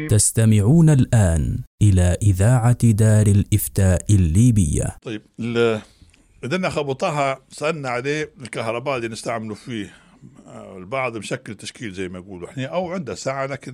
طيب. تستمعون الآن إلى إذاعة دار الإفتاء الليبية. طيب، بدنا خبطها سألنا عليه الكهرباء اللي نستعمله فيه. البعض مشكل تشكيل زي ما يقولوا احنا، او عنده ساعة لكن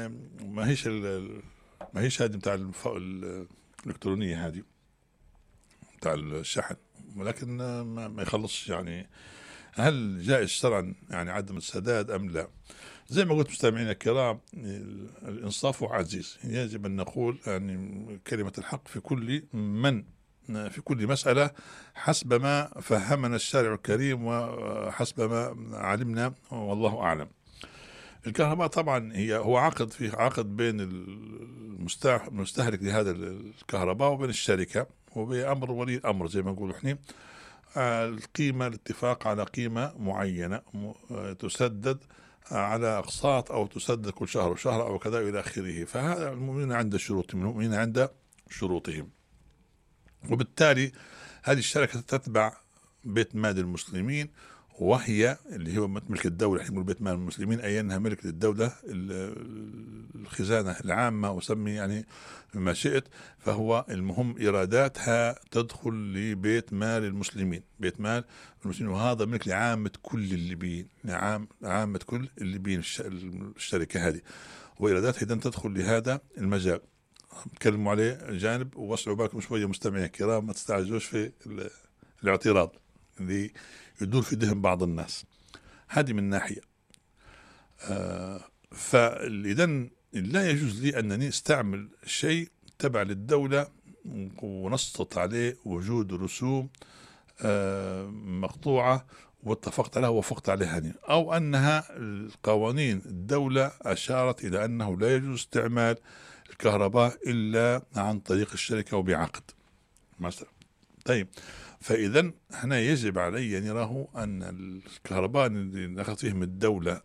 ما هيش هذه بتاع الإلكترونية، هذه بتاع الشحن، ولكن ما يخلصش. يعني هل جائز شرعا يعني عدم السداد أم لا؟ زي ما قلت مستمعينا الكرام، الإنصاف عزيز. يجب أن نقول يعني كلمة الحق في كل مسألة حسب ما فهمنا الشارع الكريم وحسب ما علمنا، والله أعلم. الكهرباء طبعا هو عقد بين المستهلك لهذا الكهرباء وبين الشركة، وبأمر ولي الأمر زي ما نقول احنا. الاتفاق على قيمة معينة تسدد على أقساط، أو تسدد كل شهر وشهر أو كذا إلى آخره. فهذا المؤمنين عند شروطهم، المؤمنين عند شروطهم، وبالتالي هذه الشركة تتبع بيت مال المسلمين، وهي اللي هو ملك الدولة. احنا نقول بيت مال المسلمين أي أنها ملك للدولة، الخزانة العامة، وسمي يعني ما شئت. فهو المهم إيراداتها تدخل لبيت مال المسلمين، بيت مال المسلمين، وهذا ملك لعامة كل الليبيين، عامة كل الليبيين الشركة هذه، وإيراداتها إذن تدخل لهذا المجال. نتكلموا عليه جانب، ووسعوا بالكم شوية مستمعين الكرام، ما تستعجلوش في الاعتراض اللي يدور في ذهن بعض الناس. هذه من ناحية. فإذن لا يجوز لي أنني استعمل شيء تبع للدولة ونسقط عليه وجود رسوم مقطوعة واتفقت عليها ووافقت عليها، أو أنها القوانين الدولة أشارت إلى أنه لا يجوز استعمال الكهرباء إلا عن طريق الشركة وبعقد مثلا. طيب، فإذا هنا يجب علي أن يراه أن الكهرباء اللي نأخذ فيه من الدولة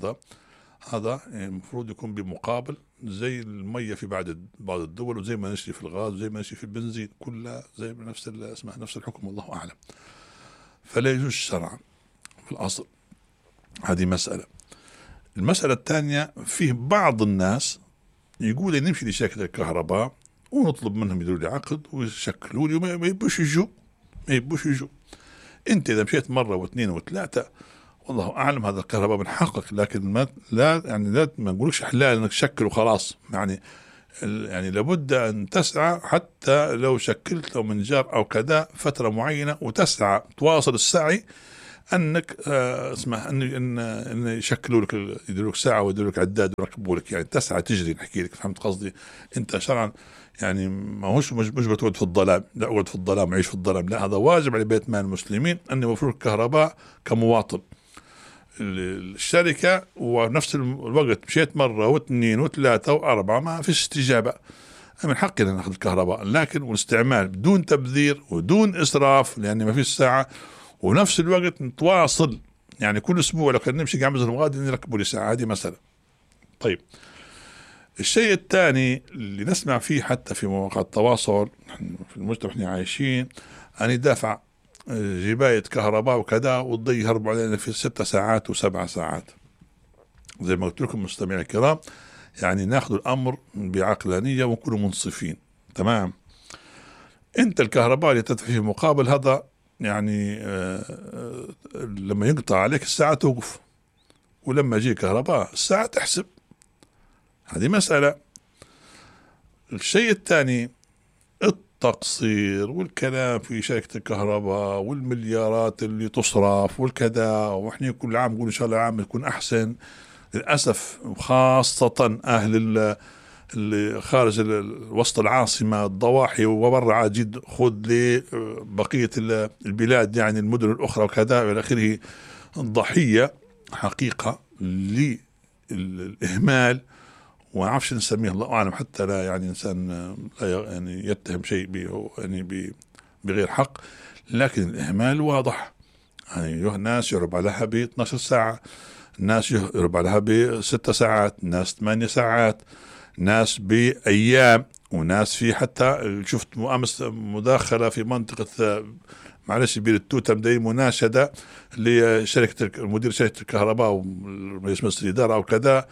هذا المفروض يكون بمقابل، زي المية في بعض الدول، وزي ما نشري في الغاز، وزي ما نشري في البنزين، كلها زي نفس الحكم، والله أعلم. فلا يجوز شرعا في الأصل. هذه مسألة. المسألة الثانية، فيه بعض الناس يقول نمشي لشركة الكهرباء ونطلب منهم يديروا لي عقد ويشكلوا لي، وما يبوش يجوا. انت اذا مشيت مرة واثنين وثلاثة، والله اعلم، هذا الكهرباء من حقك، لكن لا ما نقولكش حلال انك تشكل وخلاص. يعني لابد ان تسعى، حتى لو شكلت، لو من جار او كذا، فترة معينة، وتسعى تواصل السعي انك اسمح ان يشكلوا لك، يديروا لك ساعه ويديروا لك عداد ويركبوا لك، يعني تسعى تجري. نحكي لك، فهمت قصدي؟ انت شرعا يعني ما هوش مش بتقعد في الظلام، لا اقعد في الظلام وعيش في الظلام، لا، هذا واجب على بيت مال المسلمين ان يوفروا الكهرباء كمواطن. الشركه ونفس الوقت مشيت مره واثنين وثلاثه واربعه ما فيش استجابه، من حقنا ناخذ الكهرباء، لكن والاستعمال بدون تبذير ودون اسراف، لان ما فيش ساعه، ونفس الوقت نتواصل. يعني كل اسبوع لو كنا نمشي قاعد غادي نركبوا لي ساعه، هذه مساله. طيب، الشيء الثاني اللي نسمع فيه حتى في مواقع التواصل في المجتمع احنا عايشين، ان يدافع جباية كهرباء وكذا وتضي يهربوا علينا في 6 ساعات و7 ساعات. زي ما قلت لكم مستمعي الكرام، يعني ناخذ الامر بعقلانيه ونكونوا منصفين. تمام. انت الكهرباء اللي تدفع فيه مقابل هذا، يعني لما ينقطع عليك الساعة توقف، ولما يجي كهرباء الساعة تحسب. هذه مسألة. الشيء الثاني، التقصير والكلام في شركة الكهرباء والمليارات اللي تصرف والكذا، واحنا كل عام نقول ان شاء الله عام يكون احسن. للأسف، خاصة اهل اللي خارج وسط العاصمة، الضواحي وبرا عاجد، خذ لبقية البلاد، يعني المدن الأخرى وكذا إلى آخره، ضحية حقيقة للإهمال، وعرفش نسميه، الله أعلم، حتى لا يعني إنسان لا يعني يتهم شيء يعني بغير حق، لكن الإهمال واضح. يعني ناس يهرب عليها ب 12 ساعة، ناس يهرب عليها ب6 ساعات، ناس 8 ساعات، ناس بأيام، وناس في حتى شفت أمس مداخلة في منطقة معلش بير التوتة، بدي مناشدة لشركة مدير شركة الكهرباء ورئيس مجلس الإدارة أو كذا،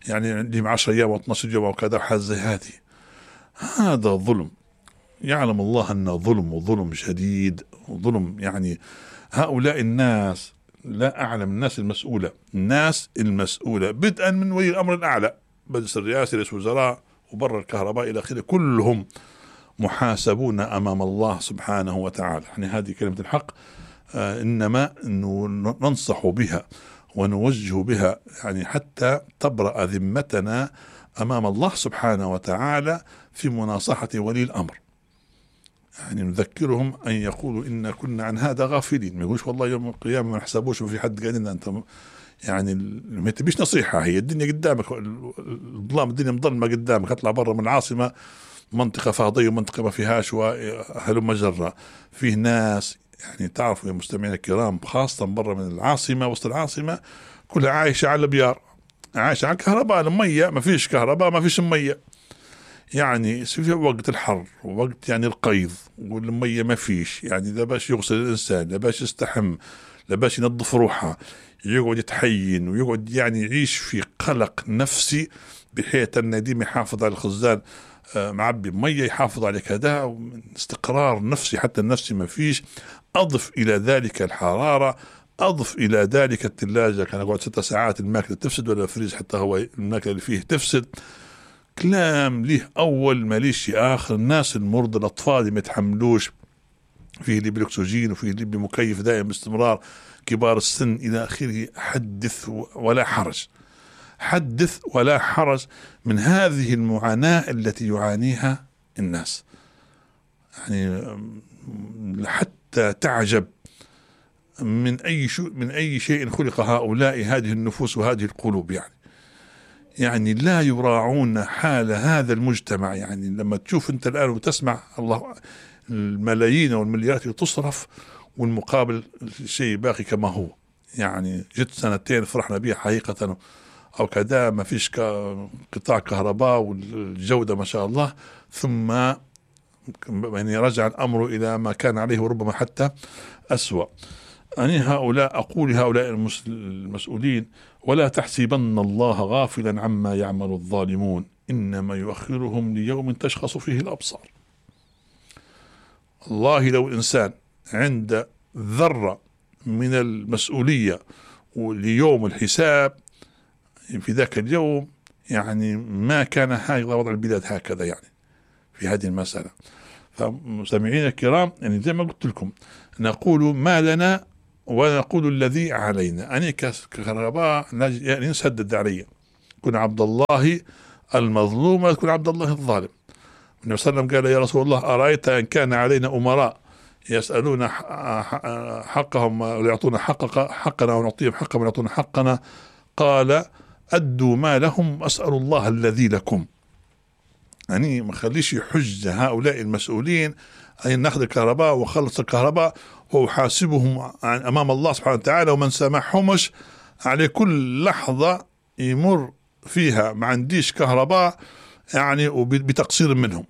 يعني عندهم 10 أيام أو 12 يوم أو كذا حاجة زي هذه. هذا ظلم، يعلم الله أنه ظلم، وظلم شديد، وظلم. يعني هؤلاء الناس، لا أعلم الناس المسؤولة، الناس المسؤولة بدءا من ولي الأمر الأعلى، مجلس الرئاسي، رئيس الوزراء، وبر الكهرباء إلى آخره، كلهم محاسبون أمام الله سبحانه وتعالى. يعني هذه كلمة الحق، إنما ننصح بها ونوجه بها، يعني حتى تبرأ ذمتنا أمام الله سبحانه وتعالى في مناصحة ولي الأمر. يعني نذكرهم أن يقولوا إن كنا عن هذا غافلين، ما يقولوش والله يوم القيامة ما نحسبوش وفي حد قال لنا أنت. يعني ما تبيش نصيحة، هي الدنيا قدامك، الظلام، الدنيا مظلمة قدامك، اطلع برا من العاصمة، منطقة فاضية ومنطقة ما فيهاش وهلم جرة. فيه ناس يعني تعرفوا يا مستمعين الكرام، خاصة برا من العاصمة، وسط العاصمة كلها عايشة على البيار، عايشة على الكهرباء، المية ما فيش كهرباء، ما فيش مية. يعني في وقت الحر ووقت يعني القيض والمية ما فيش، يعني لا باش يغسل الإنسان، لا باش يستحم، لا باش ينظف روحه، يقعد يتحين ويقعد يعني يعيش في قلق نفسي، بحيث أن ديما يحافظ على الخزان معبي مية، يحافظ على كذا، استقرار نفسي، حتى النفسي ما فيش. أضف إلى ذلك الحرارة، أضف إلى ذلك الثلاجة، كان أقعد 6 ساعات الماكلة تفسد، ولا الفريج حتى هو الماكلة اللي فيه تفسد. كلام ليه أول ما ليش آخر. الناس المرضى، الأطفال اللي ما يتحملوش، فيه اللي بالأكسجين وفيه اللي بمكيف دائم باستمرار، كبار السن إلى آخره. حدث ولا حرج، حدث ولا حرج من هذه المعاناة التي يعانيها الناس. يعني حتى تعجب من أي شيء خلق هؤلاء، هذه النفوس وهذه القلوب. يعني لا يراعون حال هذا المجتمع. يعني لما تشوف أنت الآن وتسمع الله الملايين والمليارات اللي تصرف، والمقابل شيء باقي كما هو. يعني جت 2 فرحنا بها حقيقة أو كذا، ما فيش قطاع كهرباء والجودة ما شاء الله، ثم يعني رجع الأمر إلى ما كان عليه وربما حتى أسوأ. أنا أقول هؤلاء المسؤولين: ولا تحسبن الله غافلا عما يعمل الظالمون، إنما يؤخرهم ليوم تشخص فيه الأبصار. الله لو الإنسان عند ذرة من المسؤولية وليوم الحساب في ذاك اليوم، يعني ما كان هذا وضع البلاد هكذا يعني في هذه المسألة. فمستمعين الكرام، يعني زي ما قلت لكم، نقول ما لنا ونقول الذي علينا. أنا كهرباء يعني نسدد علي، كن عبد الله المظلوم ولا تكون عبد الله الظالم. النبي صلى الله عليه وسلم قال: يا رسول الله، أرأيت إن كان علينا أمراء يسألون حقهم ويعطون حقنا ونعطيهم حقهم ويعطون حقنا، قال: أدوا ما لهم أسأل الله الذي لكم. يعني ما خليش يحج هؤلاء المسؤولين أن نأخذ الكهرباء وخلص الكهرباء وأحاسبهم أمام الله سبحانه وتعالى، ومن سامحهمش على كل لحظة يمر فيها ما عنديش كهرباء، يعني بتقصير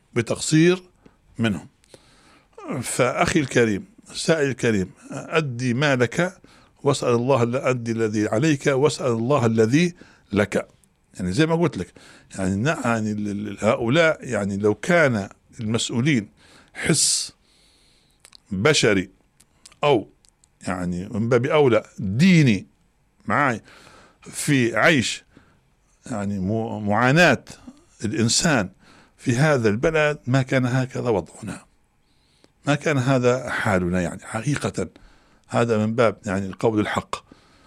منهم. فأخي الكريم، سائل الكريم، أدي ما لك واسأل الله، أدي الذي عليك واسأل الله الذي لك. يعني زي ما قلت لك، يعني هؤلاء، يعني لو كان المسؤولين حس بشري أو يعني من باب أولى ديني معي في عيش يعني معاناة الإنسان في هذا البلد، ما كان هكذا وضعنا، ما كان هذا حالنا. يعني حقيقة هذا من باب يعني القول الحق.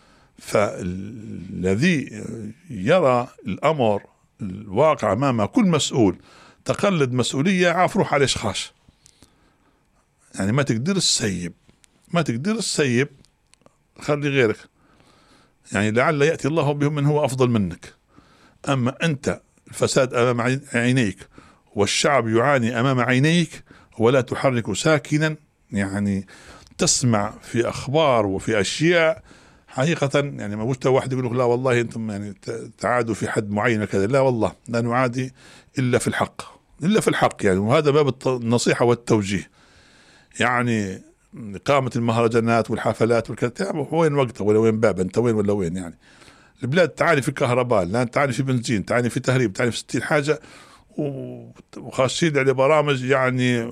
فالذي يرى الأمر الواقع أمام كل مسؤول تقلد مسؤولية، عاف روح على إشخاص. يعني ما تقدر السيب، خلي غيرك، يعني لعل يأتي الله بهم من هو أفضل منك. أما أنت الفساد أمام عينيك والشعب يعاني أمام عينيك، ولا تحرك ساكنا، يعني تسمع في أخبار وفي أشياء حقيقة. يعني ما وجدت واحد يقول لك: لا والله أنتم يعني تعادوا في حد معين كذا. لا والله، لا نعادي إلا في الحق، يعني. وهذا باب النصيحة والتوجيه. يعني إقامة المهرجانات والحفلات والكلام، وين وقتها ولا وين باب، أنت وين ولا وين؟ يعني البلاد تعاني في كهرباء، الآن تعاني في بنزين، تعاني في تهريب، تعاني في 60 حاجة، وخاشين على برامج يعني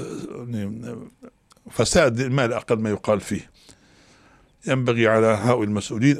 فساد المال أقل ما يقال فيه. ينبغي على هؤلاء المسؤولين،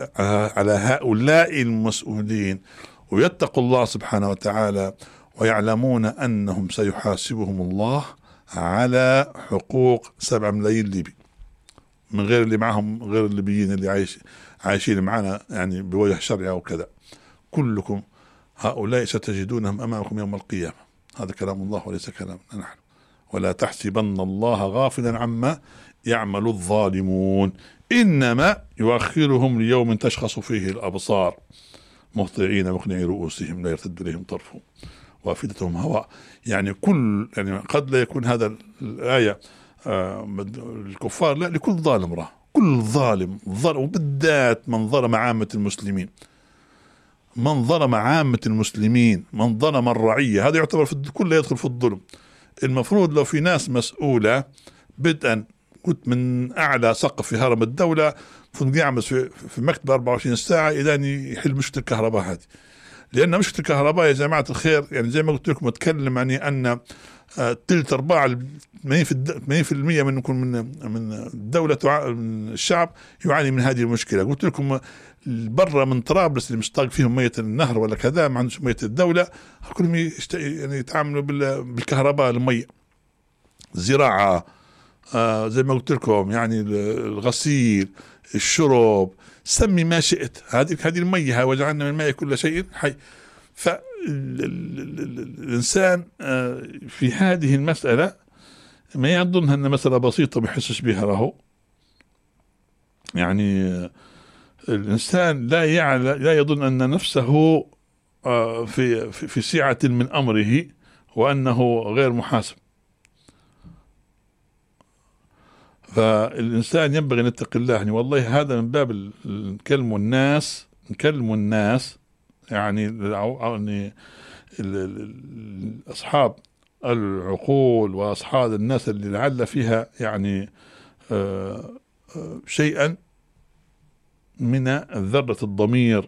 ويتقوا الله سبحانه وتعالى، ويعلمون أنهم سيحاسبهم الله على حقوق 7 ملايين ليبي، من غير اللي معهم، غير الليبيين اللي عايشين معنا يعني بوجه شرعي أو كذا. كلكم هؤلاء ستجدونهم أمامكم يوم القيامة. هذا كلام الله وليس كلامنا نحن. ولا تحسبن الله غافلا عما يعمل الظالمون، إنما يؤخرهم ليوم تشخص فيه الأبصار مهطعين مقنعي رؤوسهم لا يرتد إليهم طرفهم وأفئدتهم هواء. يعني قد لا يكون هذا الآية الكفار، لا، لكل ظالم كل ظالم وبالذات من ظلم عامة المسلمين، من ظلم الرعية، هذا يعتبر كله يدخل في الظلم. المفروض لو في ناس مسؤولة بدءا كنت من أعلى سقف في هرم الدولة يعمل في مكتب 24 ساعة إلى يحل مشكلة الكهرباء هذه. لأن مشكلة الكهرباء يا جماعة الخير، يعني زي ما قلت لكم أتكلم يعني أن 80% من الدولة الشعب يعاني من هذه المشكلة. قلت لكم برا من طرابلس اللي مش طاق فيهم مية النهر ولا كذا، ما عندوش مية الدولة، كلهم يعني يتعاملوا بالكهرباء، المية، الزراعة، زي ما قلت لكم يعني الغسيل، الشرب، سمي ما شئت، هذه المية، وجعلنا من الماء كل شيء حي. فالإنسان في هذه المسألة ما يظنها أن مسألة بسيطة ما يحسش بها له. يعني الإنسان لا يظن أن نفسه في سعة من أمره وأنه غير محاسب. فالإنسان ينبغي أن يتقي الله. يعني والله هذا من باب نكلم الناس يعني أصحاب العقول وأصحاب الناس اللي لعل فيها يعني شيئا من ذرة الضمير،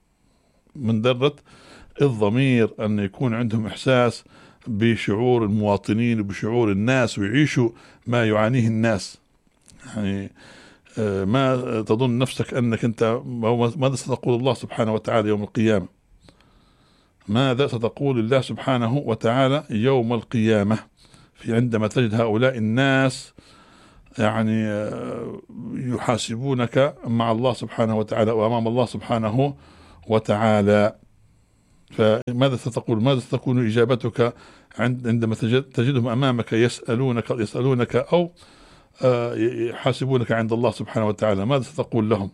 أن يكون عندهم إحساس بشعور المواطنين وبشعور الناس، ويعيشوا ما يعانيه الناس. يعني ما تظن نفسك أنك أنت، ماذا ستقول الله سبحانه وتعالى يوم القيامة؟ ماذا ستقول الله سبحانه وتعالى يوم القيامة عندما تجد هؤلاء الناس يعني يحاسبونك مع الله سبحانه وتعالى وأمام الله سبحانه وتعالى؟ فماذا ستقول؟ ماذا ستكون إجابتك عندما تجدهم أمامك يسألونك أو يحاسبونك عند الله سبحانه وتعالى؟ ماذا ستقول لهم؟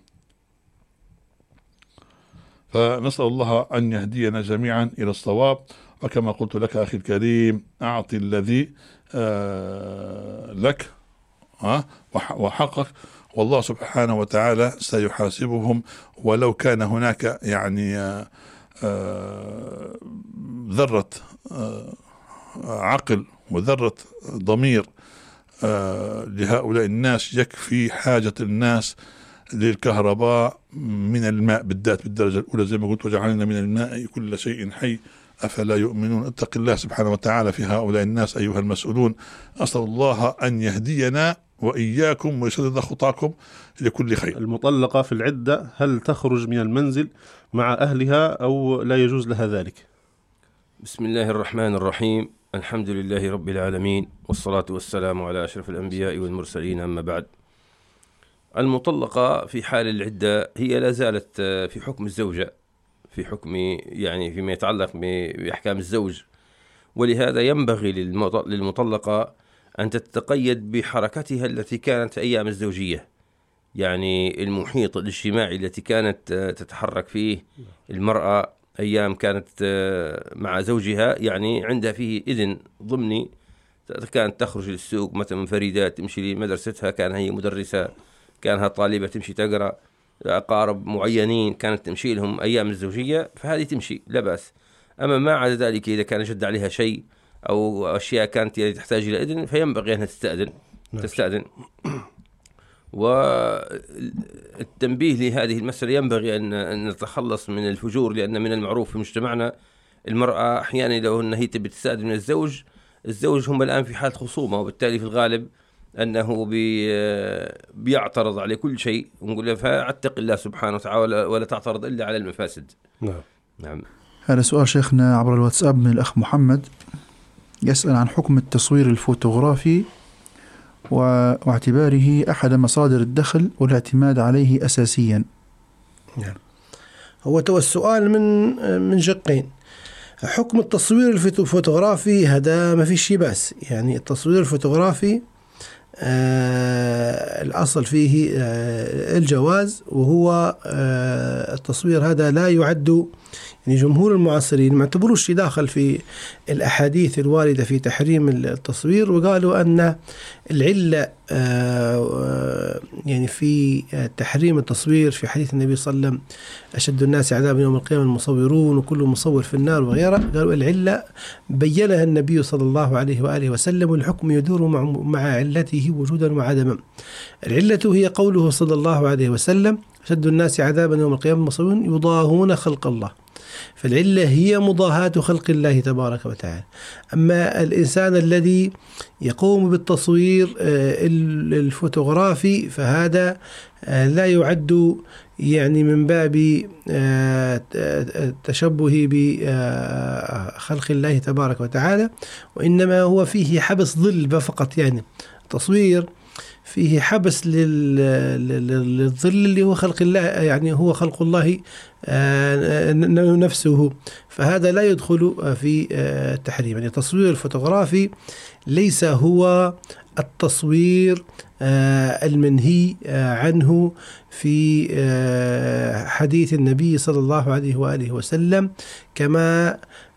فنسأل الله أن يهدينا جميعا إلى الصواب. وكما قلت لك أخي الكريم، أعطي الذي لك وحقك، والله سبحانه وتعالى سيحاسبهم. ولو كان هناك يعني ذرة عقل وذرة ضمير لهؤلاء الناس، يكفي حاجة الناس للكهرباء من الماء بالذات بالدرجة الأولى، زي ما قلت وجعلنا من الماء كل شيء حي أفلا يؤمنون. اتق الله سبحانه وتعالى في هؤلاء الناس أيها المسؤولون. أسأل الله أن يهدينا وإياكم ويسدد خطاكم لكل خير. المطلقة في العدة هل تخرج من المنزل مع أهلها أو لا يجوز لها ذلك؟ بسم الله الرحمن الرحيم، الحمد لله رب العالمين، والصلاة والسلام على أشرف الأنبياء والمرسلين، أما بعد. المطلقة في حال العدة هي لا زالت في حكم الزوجة، في حكم يعني فيما يتعلق بأحكام الزوج، ولهذا ينبغي للمطلقة أن تتقيد بحركتها التي كانت أيام الزوجية، يعني المحيط الاجتماعي التي كانت تتحرك فيه المرأة أيام كانت مع زوجها، يعني عندها فيه إذن ضمني، كانت تخرج للسوق مثلا منفردة، تمشي لمدرستها، كان هي مدرسة، كانها طالبة تمشي تقرأ، أقارب معينين كانت تمشي لهم أيام الزوجية، فهذه تمشي لا بأس. أما ما عدا ذلك إذا كان جد عليها شيء أو أشياء كانت تحتاج إلى إذن، فينبغي أنها تستأذن. والتنبيه لهذه المسألة ينبغي أن نتخلص من الفجور، لأن من المعروف في مجتمعنا المرأة أحيانا لو أنها هي تبي تستأذن من الزوج هم الآن في حالة خصومة، وبالتالي في الغالب أنه بيعترض على كل شيء، ونقول له فاتق الله سبحانه وتعالى ولا تعترض إلا على المفاسد. نعم. هذا سؤال شيخنا عبر الواتساب من الأخ محمد، يسأل عن حكم التصوير الفوتوغرافي واعتباره أحد مصادر الدخل والاعتماد عليه أساسيا. نعم. هو السؤال من شقين. حكم التصوير الفوتوغرافي هذا ما فيش بأس، يعني التصوير الفوتوغرافي الأصل فيه الجواز، وهو التصوير هذا لا يعد، يعني جمهور المعاصرين ما اعتبروش داخل في الأحاديث الواردة في تحريم التصوير، وقالوا أن العلة يعني في تحريم التصوير في حديث النبي صلى الله عليه وسلم أشد الناس عذابا يوم القيامة المصورون وكل مصور في النار وغيره، قالوا العلة بيّنها النبي صلى الله عليه وآله وسلم، والحكم يدور مع علته وجودا وعدما. العلة هي قوله صلى الله عليه وسلم أشد الناس عذابا يوم القيامة المصورون يضاهون خلق الله، فالعلة هي مضاهاة خلق الله تبارك وتعالى. أما الإنسان الذي يقوم بالتصوير الفوتوغرافي فهذا لا يعد يعني من باب التشبه بخلق الله تبارك وتعالى، وإنما هو فيه حبس ظل فقط، يعني تصوير فيه حبس للظل اللي هو خلق الله، يعني هو خلق الله نفسه، فهذا لا يدخل في التحريم. يعني التصوير الفوتوغرافي ليس هو التصوير المنهي عنه في حديث النبي صلى الله عليه وآله وسلم، كما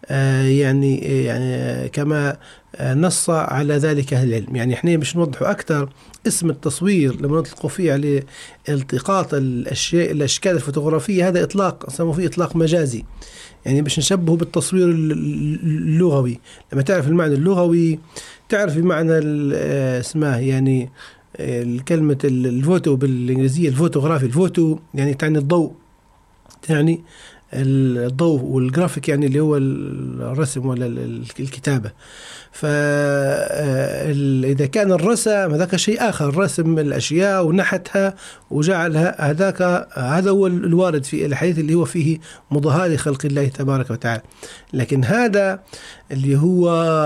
يعني كما نص على ذلك أهل العلم. يعني احنا مش نوضح أكثر اسم التصوير لما نطلقوا فيه على التقاط الأشكال الفوتوغرافية، هذا إطلاق سموه فيه إطلاق مجازي، يعني مش نشبهه بالتصوير اللغوي. لما تعرف المعنى اللغوي تعرف المعنى اسمه، يعني الكلمة الفوتو بالإنجليزية الفوتوغرافي، الفوتو يعني تعني الضوء، يعني الضوء، والجرافيك يعني اللي هو الرسم ولا الكتابة. فإذا كان الرسم هذاك شيء آخر، رسم الأشياء ونحتها وجعلها، هذا هو الوارد في الحديث اللي هو فيه مضاهاة لخلق الله تبارك وتعالى. لكن هذا اللي هو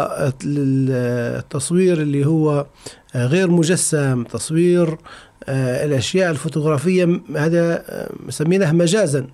التصوير اللي هو غير مجسم، تصوير الأشياء الفوتوغرافية، هذا سميناه مجازا،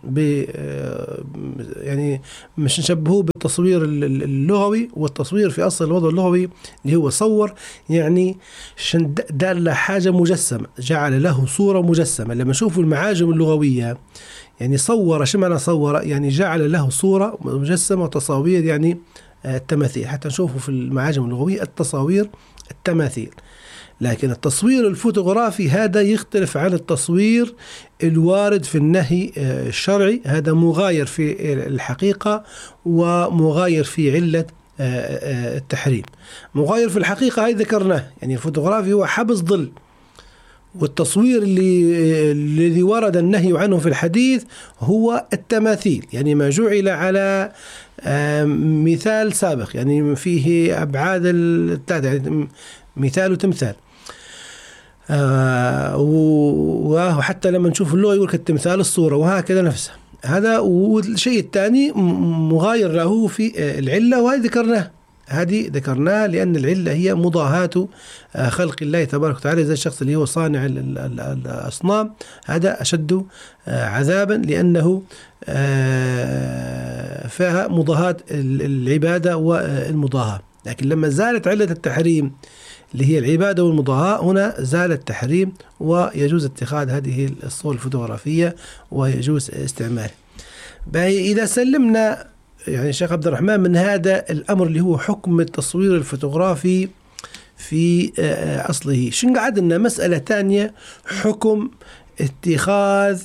يعني مش نشبهه بالتصوير اللغوي. والتصوير في أصل الوضع اللغوي اللي هو صور، يعني دال حاجة مجسمة، جعل له صورة مجسمة. لما نشوفوا المعاجم اللغوية يعني صور، شو معنى صور؟ يعني جعل له صورة مجسمة، وتصاوير يعني التماثيل، حتى نشوفوا في المعاجم اللغوية التصاوير التماثيل. لكن التصوير الفوتوغرافي هذا يختلف عن التصوير الوارد في النهي الشرعي، هذا مغاير في الحقيقة ومغاير في علة التحريم. مغاير في الحقيقة هذا ذكرناه، يعني الفوتوغرافي هو حبس ظل، والتصوير الذي ورد النهي عنه في الحديث هو التماثيل، يعني ما جعل على مثال سابق، يعني فيه أبعاد الثلاثة، يعني مثال وتمثال. وحتى لما نشوف اللغة يقول كالتمثال الصورة، وهكذا نفسه. هذا. والشيء الثاني مغاير له في العلة، وهذه ذكرناه لأن العلة هي مضاهاة خلق الله تبارك وتعالى. زي الشخص اللي هو صانع الأصنام، هذا أشد عذابا، لأنه فيها مضاهاة العبادة والمضاهاة. لكن لما زالت علة التحريم اللي هي العبادة والمضاهاة، هنا زال التحريم، ويجوز اتخاذ هذه الصور الفوتوغرافية ويجوز استعمالها. إذا سلمنا يعني شيخ عبد الرحمن من هذا الأمر اللي هو حكم التصوير الفوتوغرافي في أصله، شن قعدنا مسألة تانية، حكم اتخاذ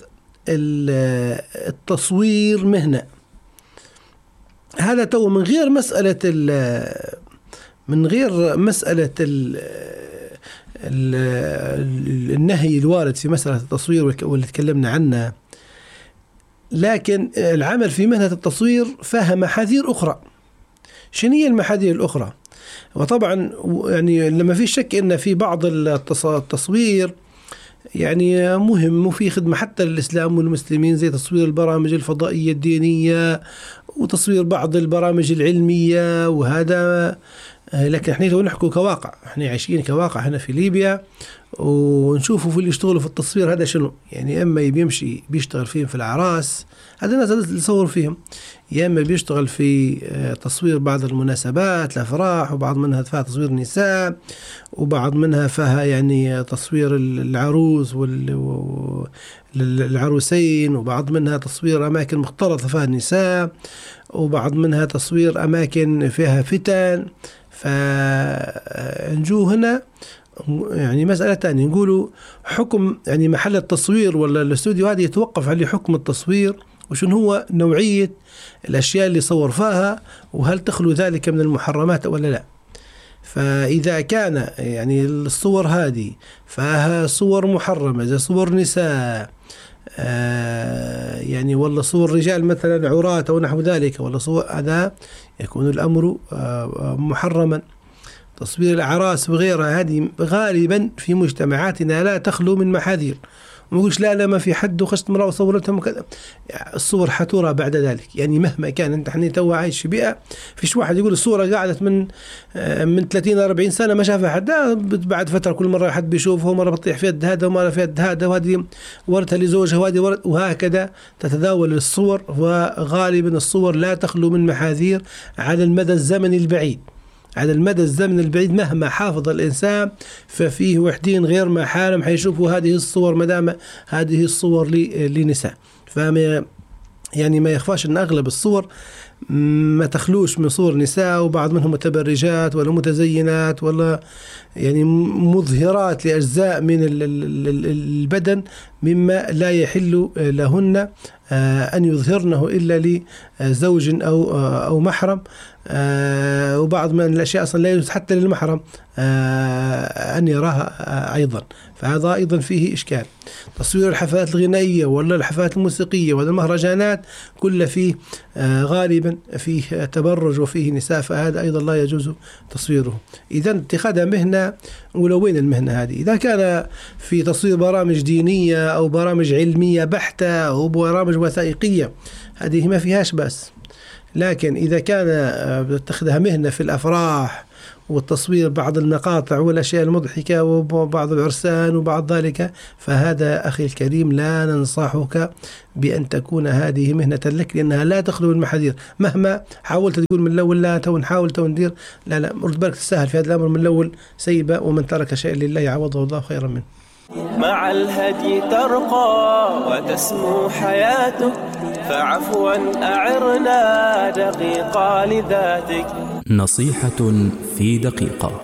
التصوير مهنة. هذا تو من غير مسألة النهي الوارد في مسألة التصوير واللي تكلمنا عنه، لكن العمل في مهنة التصوير فيها محاذير أخرى. شنو هي المحاذير الأخرى؟ وطبعا يعني لما في شك إن في بعض التصوير يعني مهم وفي خدمة حتى للإسلام والمسلمين، زي تصوير البرامج الفضائية الدينية وتصوير بعض البرامج العلمية وهذا. لكن احنا لو نحكوا كواقع، احنا عايشين كواقع هنا في ليبيا ونشوفوا في اللي يشتغلوا في التصوير هذا شنو يعني، اما بيمشي بيشتغل فيهم في الأعراس، هذا الناس اللي يصور فيهم، يا اما بيشتغل في تصوير بعض المناسبات الافراح، وبعض منها فيها تصوير نساء، وبعض منها فيها يعني تصوير العروس والعروسين، وبعض منها تصوير اماكن مختلطه فيها النساء، وبعض منها تصوير اماكن فيها فتن. فنجو هنا يعني مسألة تانية، نقولوا حكم يعني محل التصوير ولا الاستوديو هذا يتوقف على حكم التصوير، وشن هو نوعية الأشياء اللي صور فيها، وهل تخلو ذلك من المحرمات ولا لا. فإذا كان يعني الصور هذه فيها صور محرمة زي صور نساء يعني، ولا صور رجال مثلا عراة أو نحو ذلك، ولا صور، هذا يكون الأمر محرما. تصوير الأعراس وغيرها هذه غالبا في مجتمعاتنا لا تخلو من محاذير. ما يقولش لا ما في حد وخشت مرأة وصورتها مكذا، الصور حتورى بعد ذلك. يعني مهما كان انت حني تو عايش في بيئة فيش واحد يقول الصورة قعدت من 30-40 سنة ما شافها حد، بعد فترة كل مرة حد بيشوفه، مرة بتطيح في يد هذا ومرة في يد هذا، وهذه ورثها لزوجها وهذه وهكذا تتداول الصور. وغالبا الصور لا تخلو من محاذير على المدى الزمني البعيد. على المدى الزمن البعيد مهما حافظ الإنسان ففيه وحدين غير ما حالهم حيشوفوا هذه الصور مدام هذه الصور لنساء. فما يعني ما يخفاش أن أغلب الصور ما تخلوش من صور نساء، وبعض منهم متبرجات ولا متزينات ولا يعني مظهرات لأجزاء من البدن مما لا يحل لهن أن يظهرنه إلا لزوج أو محرم. وبعض من الأشياء أصلا لا يجوز حتى للمحرم أن يراها أيضا، فهذا أيضا فيه إشكال. تصوير الحفلات الغنائية ولا الحفلات الموسيقية ولا المهرجانات كل فيه غالبا فيه تبرج وفيه نساء، فهذا أيضا لا يجوز تصويره. إذا اتخاذها مهنة، ولو وين المهنة هذه؟ إذا كان في تصوير برامج دينية أو برامج علمية بحتة أو برامج وثائقية هذه ما فيهاش بس. لكن إذا كان بتتخذها مهنة في الأفراح والتصوير بعض المقاطع والأشياء المضحكة وبعض العرسان وبعض ذلك، فهذا أخي الكريم لا ننصحك بأن تكون هذه مهنة لك، لأنها لا تخلو من المحاذير. مهما حاولت تقول من الأول لا نحاول ندير، لا رد بالك تستاهل في هذا الأمر من الأول سيبة، ومن ترك شيء لله عوضه الله خيرا منه. مع الهدي ترقى وتسمو حياتك، فعفوا أعرنا دقيقة لذاتك. نصيحة في دقيقة.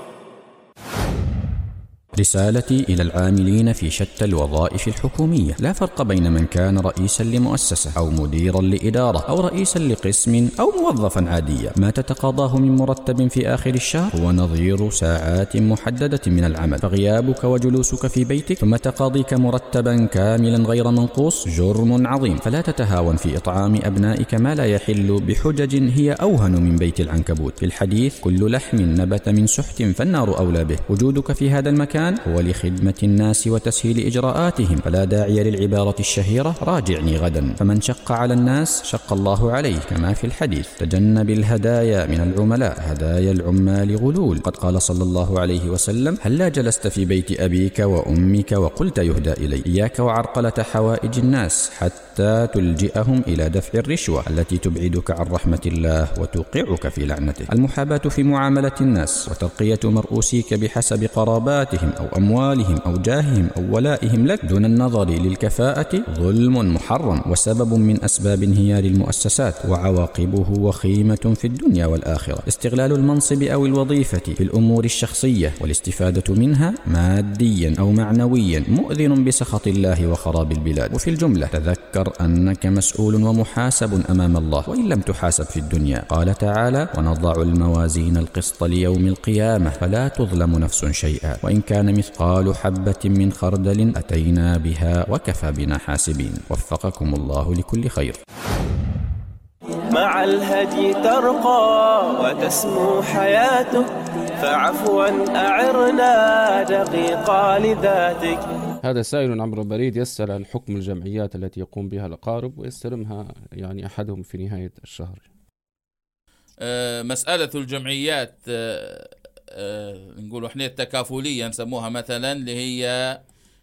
رسالتي إلى العاملين في شتى الوظائف الحكومية: لا فرق بين من كان رئيسا لمؤسسة أو مديرا لإدارة أو رئيسا لقسم أو موظفا عاديا. ما تتقاضاه من مرتب في آخر الشهر هو نظير ساعات محددة من العمل، فغيابك وجلوسك في بيتك ثم تقاضيك مرتبا كاملا غير منقوص جرم عظيم. فلا تتهاون في إطعام أبنائك ما لا يحل بحجج هي أوهن من بيت العنكبوت. في الحديث: كل لحم نبت من سحت فالنار أولى به. وجودك في هذا المكان هو لخدمة الناس وتسهيل إجراءاتهم، فلا داعي للعبارة الشهيرة: راجعني غدا. فمن شق على الناس شق الله عليه، كما في الحديث: تجنب الهدايا من العملاء، هدايا العمال غلول. قد قال صلى الله عليه وسلم: هلا جلست في بيت أبيك وأمك وقلت يهدى إلي. إياك وعرقلة حوائج الناس حتى تلجئهم إلى دفع الرشوة التي تبعدك عن رحمة الله وتوقعك في لعنته. المحاباة في معاملة الناس وترقية مرؤوسيك بحسب قراباتهم أو أموالهم أو جاههم أو ولائهم لك دون النظر للكفاءة ظلم محرم وسبب من أسباب انهيار المؤسسات، وعواقبه وخيمة في الدنيا والآخرة. استغلال المنصب أو الوظيفة في الأمور الشخصية والاستفادة منها ماديا أو معنويا مؤذن بسخط الله وخراب البلاد. وفي الجملة تذكر أنك مسؤول ومحاسب أمام الله، وإن لم تحاسب في الدنيا. قال تعالى: ونضع الموازين القسط ليوم القيامة فلا تظلم نفس شيئا وإن كان كان مثقال حبة من خردل أتينا بها وكفى بنا حاسبين. وفقكم الله لكل خير. مع الهدي ترقى وتسمو حياتك، فعفوا أعرنا دقيقة لذاتك. هذا سائل عبر البريد يسأل عن حكم الجمعيات التي يقوم بها الأقارب ويستلمها يعني أحدهم في نهاية الشهر. مسألة الجمعيات نقول احنا التكافلية نسموها مثلا، اللي هي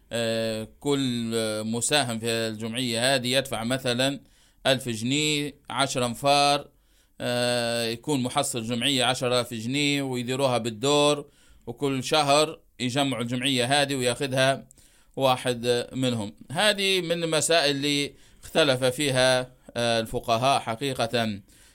كل مساهم في الجمعية هذه يدفع مثلا 1000 جنيه 10 أنفار، يكون محصل جمعية 10,000 جنيه ويديروها بالدور، وكل شهر يجمعوا الجمعية هذه وياخذها واحد منهم. هذه من المسائل اللي اختلف فيها الفقهاء حقيقة،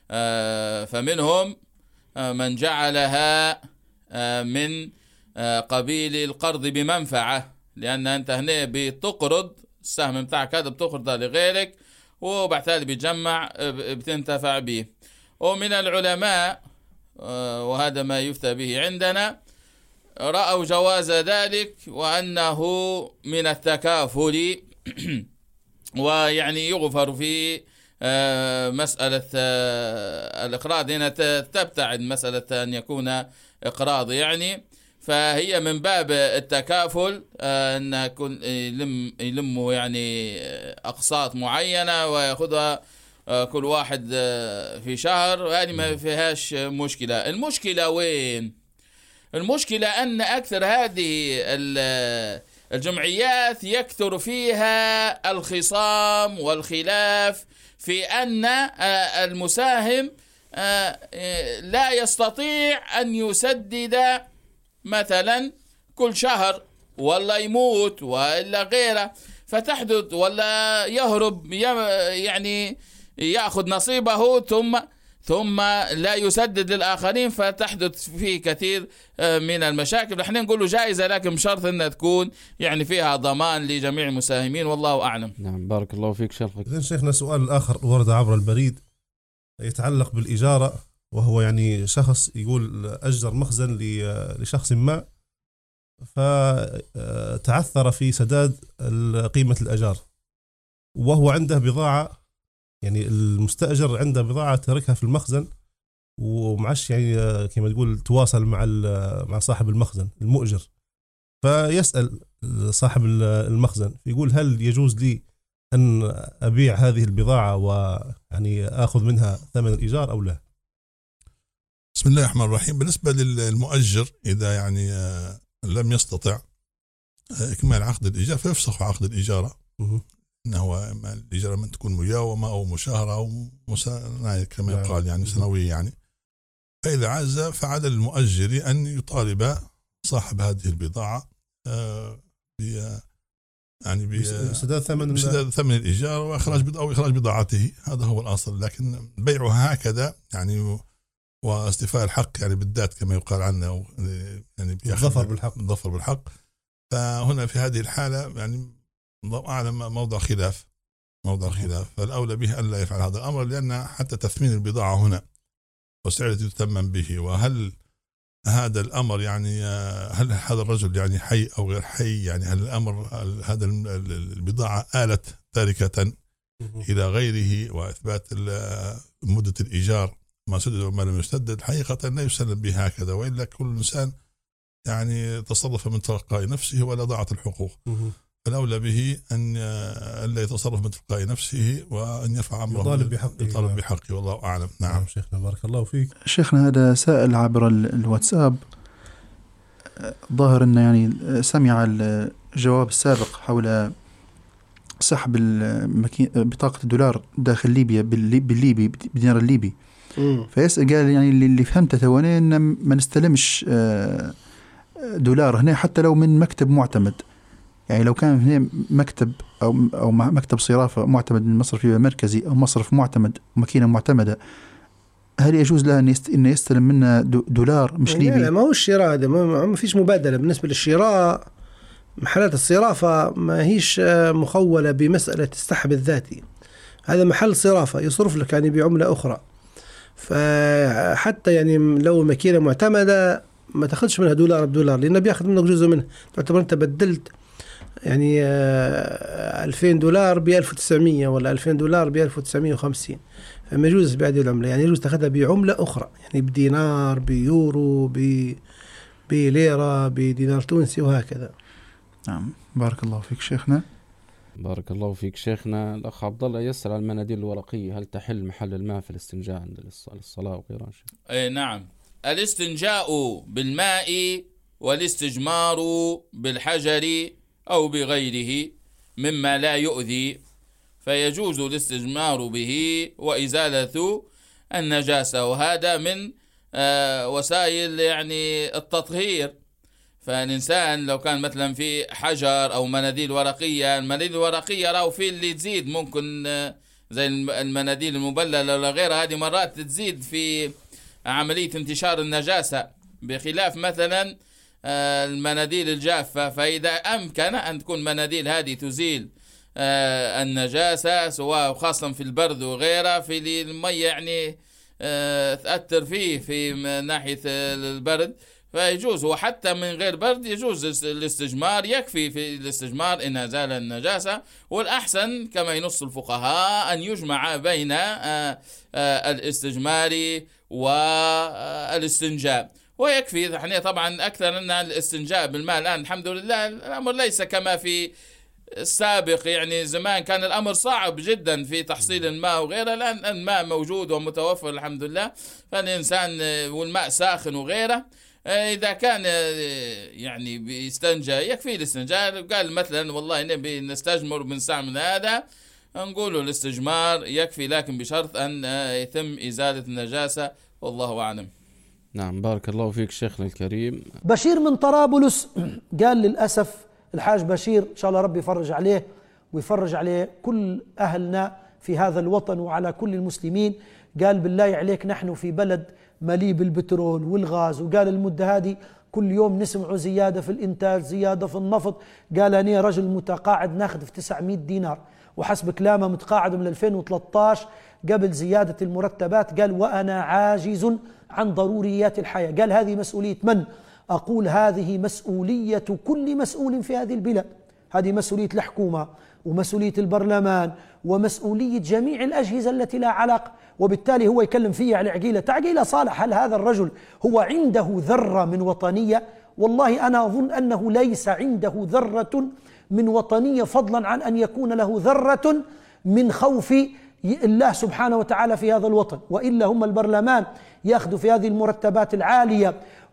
فمنهم من جعلها من قبيل القرض بمنفعة، لأن أنت هنا بتقرض السهم بتاعك هذا بتقرضه لغيرك وبعد ذلك بتجمع بتنتفع به. ومن العلماء وهذا ما يفتى به عندنا رأوا جواز ذلك وأنه من التكافل ويعني يغفر في مسألة الإقراض. هنا تبتعد مسألة أن يكون إقراض يعني، فهي من باب التكافل أن يلموا يعني أقساط معينة ويأخذها كل واحد في شهر، وهذه ما فيهاش مشكلة. المشكلة وين؟ المشكلة أن أكثر هذه الجمعيات يكثر فيها الخصام والخلاف في أن المساهم لا يستطيع أن يسدد مثلا كل شهر، ولا يموت ولا غيره، فتحدث ولا يهرب يعني يأخذ نصيبه ثم لا يسدد للآخرين، فتحدث فيه كثير من المشاكل. نحن نقول جائزة لكن بشرط أنها تكون يعني فيها ضمان لجميع المساهمين، والله أعلم. نعم بارك الله فيك شرفك. إذن شيخنا سؤال آخر ورد عبر البريد يتعلق بالإجارة، وهو يعني شخص يقول أجر مخزن لشخص ما، فتعثر في سداد قيمة الأجار، وهو عنده بضاعة، يعني المستأجر عنده بضاعة تركها في المخزن ومعش يعني كما تقول تواصل مع صاحب المخزن المؤجر، فيسأل صاحب المخزن يقول هل يجوز لي أن أبيع هذه البضاعة ويعني أخذ منها ثمن الإيجار أو لا؟ بسم الله الرحمن الرحيم. بالنسبة للمؤجر إذا يعني لم يستطع إكمال عقد الإيجار فيفسخ عقد الإجارة، إنه الإجارة من تكون مجاومة أو مشاهرة أو كما يقال يعني سنوية يعني. فإذا عز فعلى المؤجر أن يطالب صاحب هذه البضاعة يعني بسداد ثمن الإيجار وإخراج بضاعته، هذا هو الأصل. لكن بيعها هكذا يعني واستيفاء الحق يعني بالذات كما يقال عنه يعني الظفر بالحق، فهنا في هذه الحالة يعني الله أعلم موضع خلاف. فالأولى به أن لا يفعل هذا الأمر، لأن حتى تثمين البضاعة هنا والسعر الذي يتمم به، وهل هذا الأمر يعني هل هذا الرجل يعني حي أو غير حي، يعني هل الأمر هذا البضاعة آلت تاركة إلى غيره، وإثبات مدة الإيجار ما سدد وما لم يسدد حقيقة لا يسلم به هكذا، وإلا كل إنسان يعني تصرف من تلقاء نفسه ولا ضاعت الحقوق. فالأولى به أن لا يتصرف من تلقاء نفسه وأن يرفع أمره يطالب بحقه، والله أعلم. نعم شيخنا بارك الله فيك. شيخنا هذا سائل عبر الواتساب، ظاهر أنه يعني سمع الجواب السابق حول سحب بطاقة الدولار داخل ليبيا بالليبي بالدينار الليبي، فيسأل قال يعني اللي فهمته تواني أن ما نستلمش دولار هنا حتى لو من مكتب معتمد، يعني لو كان هنا مكتب أو مكتب صرافة معتمد من مصرف مركزي أو مصرف معتمد ماكينة معتمدة، هل يجوز له أن يستلم منا دولار مش ليبي؟ لا ما هو الشراء هذا ما فيش مبادلة. بالنسبة للشراء محلات الصرافة ما هيش مخولة بمسألة السحب الذاتي، هذا محل صرافة يصرف لك يعني بعملة أخرى، فحتى يعني لو ماكينة معتمدة ما تاخذش منها دولار بدولار، لأنه بياخذ منك جزء منها. تعتبر أنت بدلت يعني 2000 دولار ب 1900 ولا 2000 دولار ب 1950، فما يجوز بهذه العملة. يعني يجوز تاخذها بعملة أخرى، يعني بدينار، بيورو، بليرة، بدينار تونسي، وهكذا. نعم. بارك الله فيك شيخنا. بارك الله فيك شيخنا. الأخ عبد الله يسأل عن المناديل الورقية، هل تحل محل الماء في الاستنجاء عند الصلاة وغيرها؟ أي نعم، الاستنجاء بالماء والاستجمار بالحجر أو بغيره مما لا يؤذي، فيجوز الاستجمار به وإزالة النجاسة، وهذا من وسائل يعني التطهير. فالإنسان لو كان مثلا في حجر أو مناديل ورقية، المناديل الورقية راهو في اللي تزيد ممكن زي المناديل المبللة ولا غيرها، هذه مرات تزيد في عملية انتشار النجاسة، بخلاف مثلا المناديل الجافة. فإذا أمكن أن تكون مناديل هذه تزيل النجاسة، سواء خاصة في البرد وغيرها، في المية يعني تأثر فيه في ناحية البرد، فيجوز. وحتى من غير برد يجوز الاستجمار، يكفي في الاستجمار إن أزال النجاسة. والأحسن كما ينص الفقهاء أن يجمع بين الاستجمار والاستنجاء، ويكفي. احنا طبعا أكثر أن الاستنجاء بالماء الآن الحمد لله الأمر ليس كما في السابق، يعني زمان كان الأمر صعب جدا في تحصيل الماء وغيره، الآن الماء موجود ومتوفر الحمد لله، فالإنسان والماء ساخن وغيره إذا كان يعني بيستنجى يكفي الاستنجاء. قال مثلا والله نبي نستجمر بنستعمل هذا، نقوله الاستجمار يكفي، لكن بشرط أن يتم إزالة النجاسة، والله أعلم. نعم. بارك الله فيك شيخنا الكريم. بشير من طرابلس قال للأسف الحاج بشير إن شاء الله ربي يفرج عليه ويفرج عليه كل أهلنا في هذا الوطن وعلى كل المسلمين. قال بالله عليك نحن في بلد مليء بالبترول والغاز، وقال المدة هذه كل يوم نسمع زيادة في الإنتاج، زيادة في النفط. قال أنا رجل متقاعد ناخذ في 900 دينار، وحسب كلامه متقاعد من 2013 قبل زيادة المرتبات. قال وأنا عاجز عن ضروريات الحياة. قال هذه مسؤولية من؟ أقول هذه مسؤولية كل مسؤول في هذه البلاد، هذه مسؤولية الحكومة ومسؤولية البرلمان ومسؤولية جميع الأجهزة التي لا علاقة. وبالتالي هو يكلم فيه على عقيلة صالح. هل هذا الرجل هو عنده ذرة من وطنية؟ والله أنا أظن أنه ليس عنده ذرة من وطنية، فضلا عن أن يكون له ذرة من خوف الله سبحانه وتعالى في هذا الوطن. وإلا هم البرلمان يأخذوا في هذه المرتبات العالية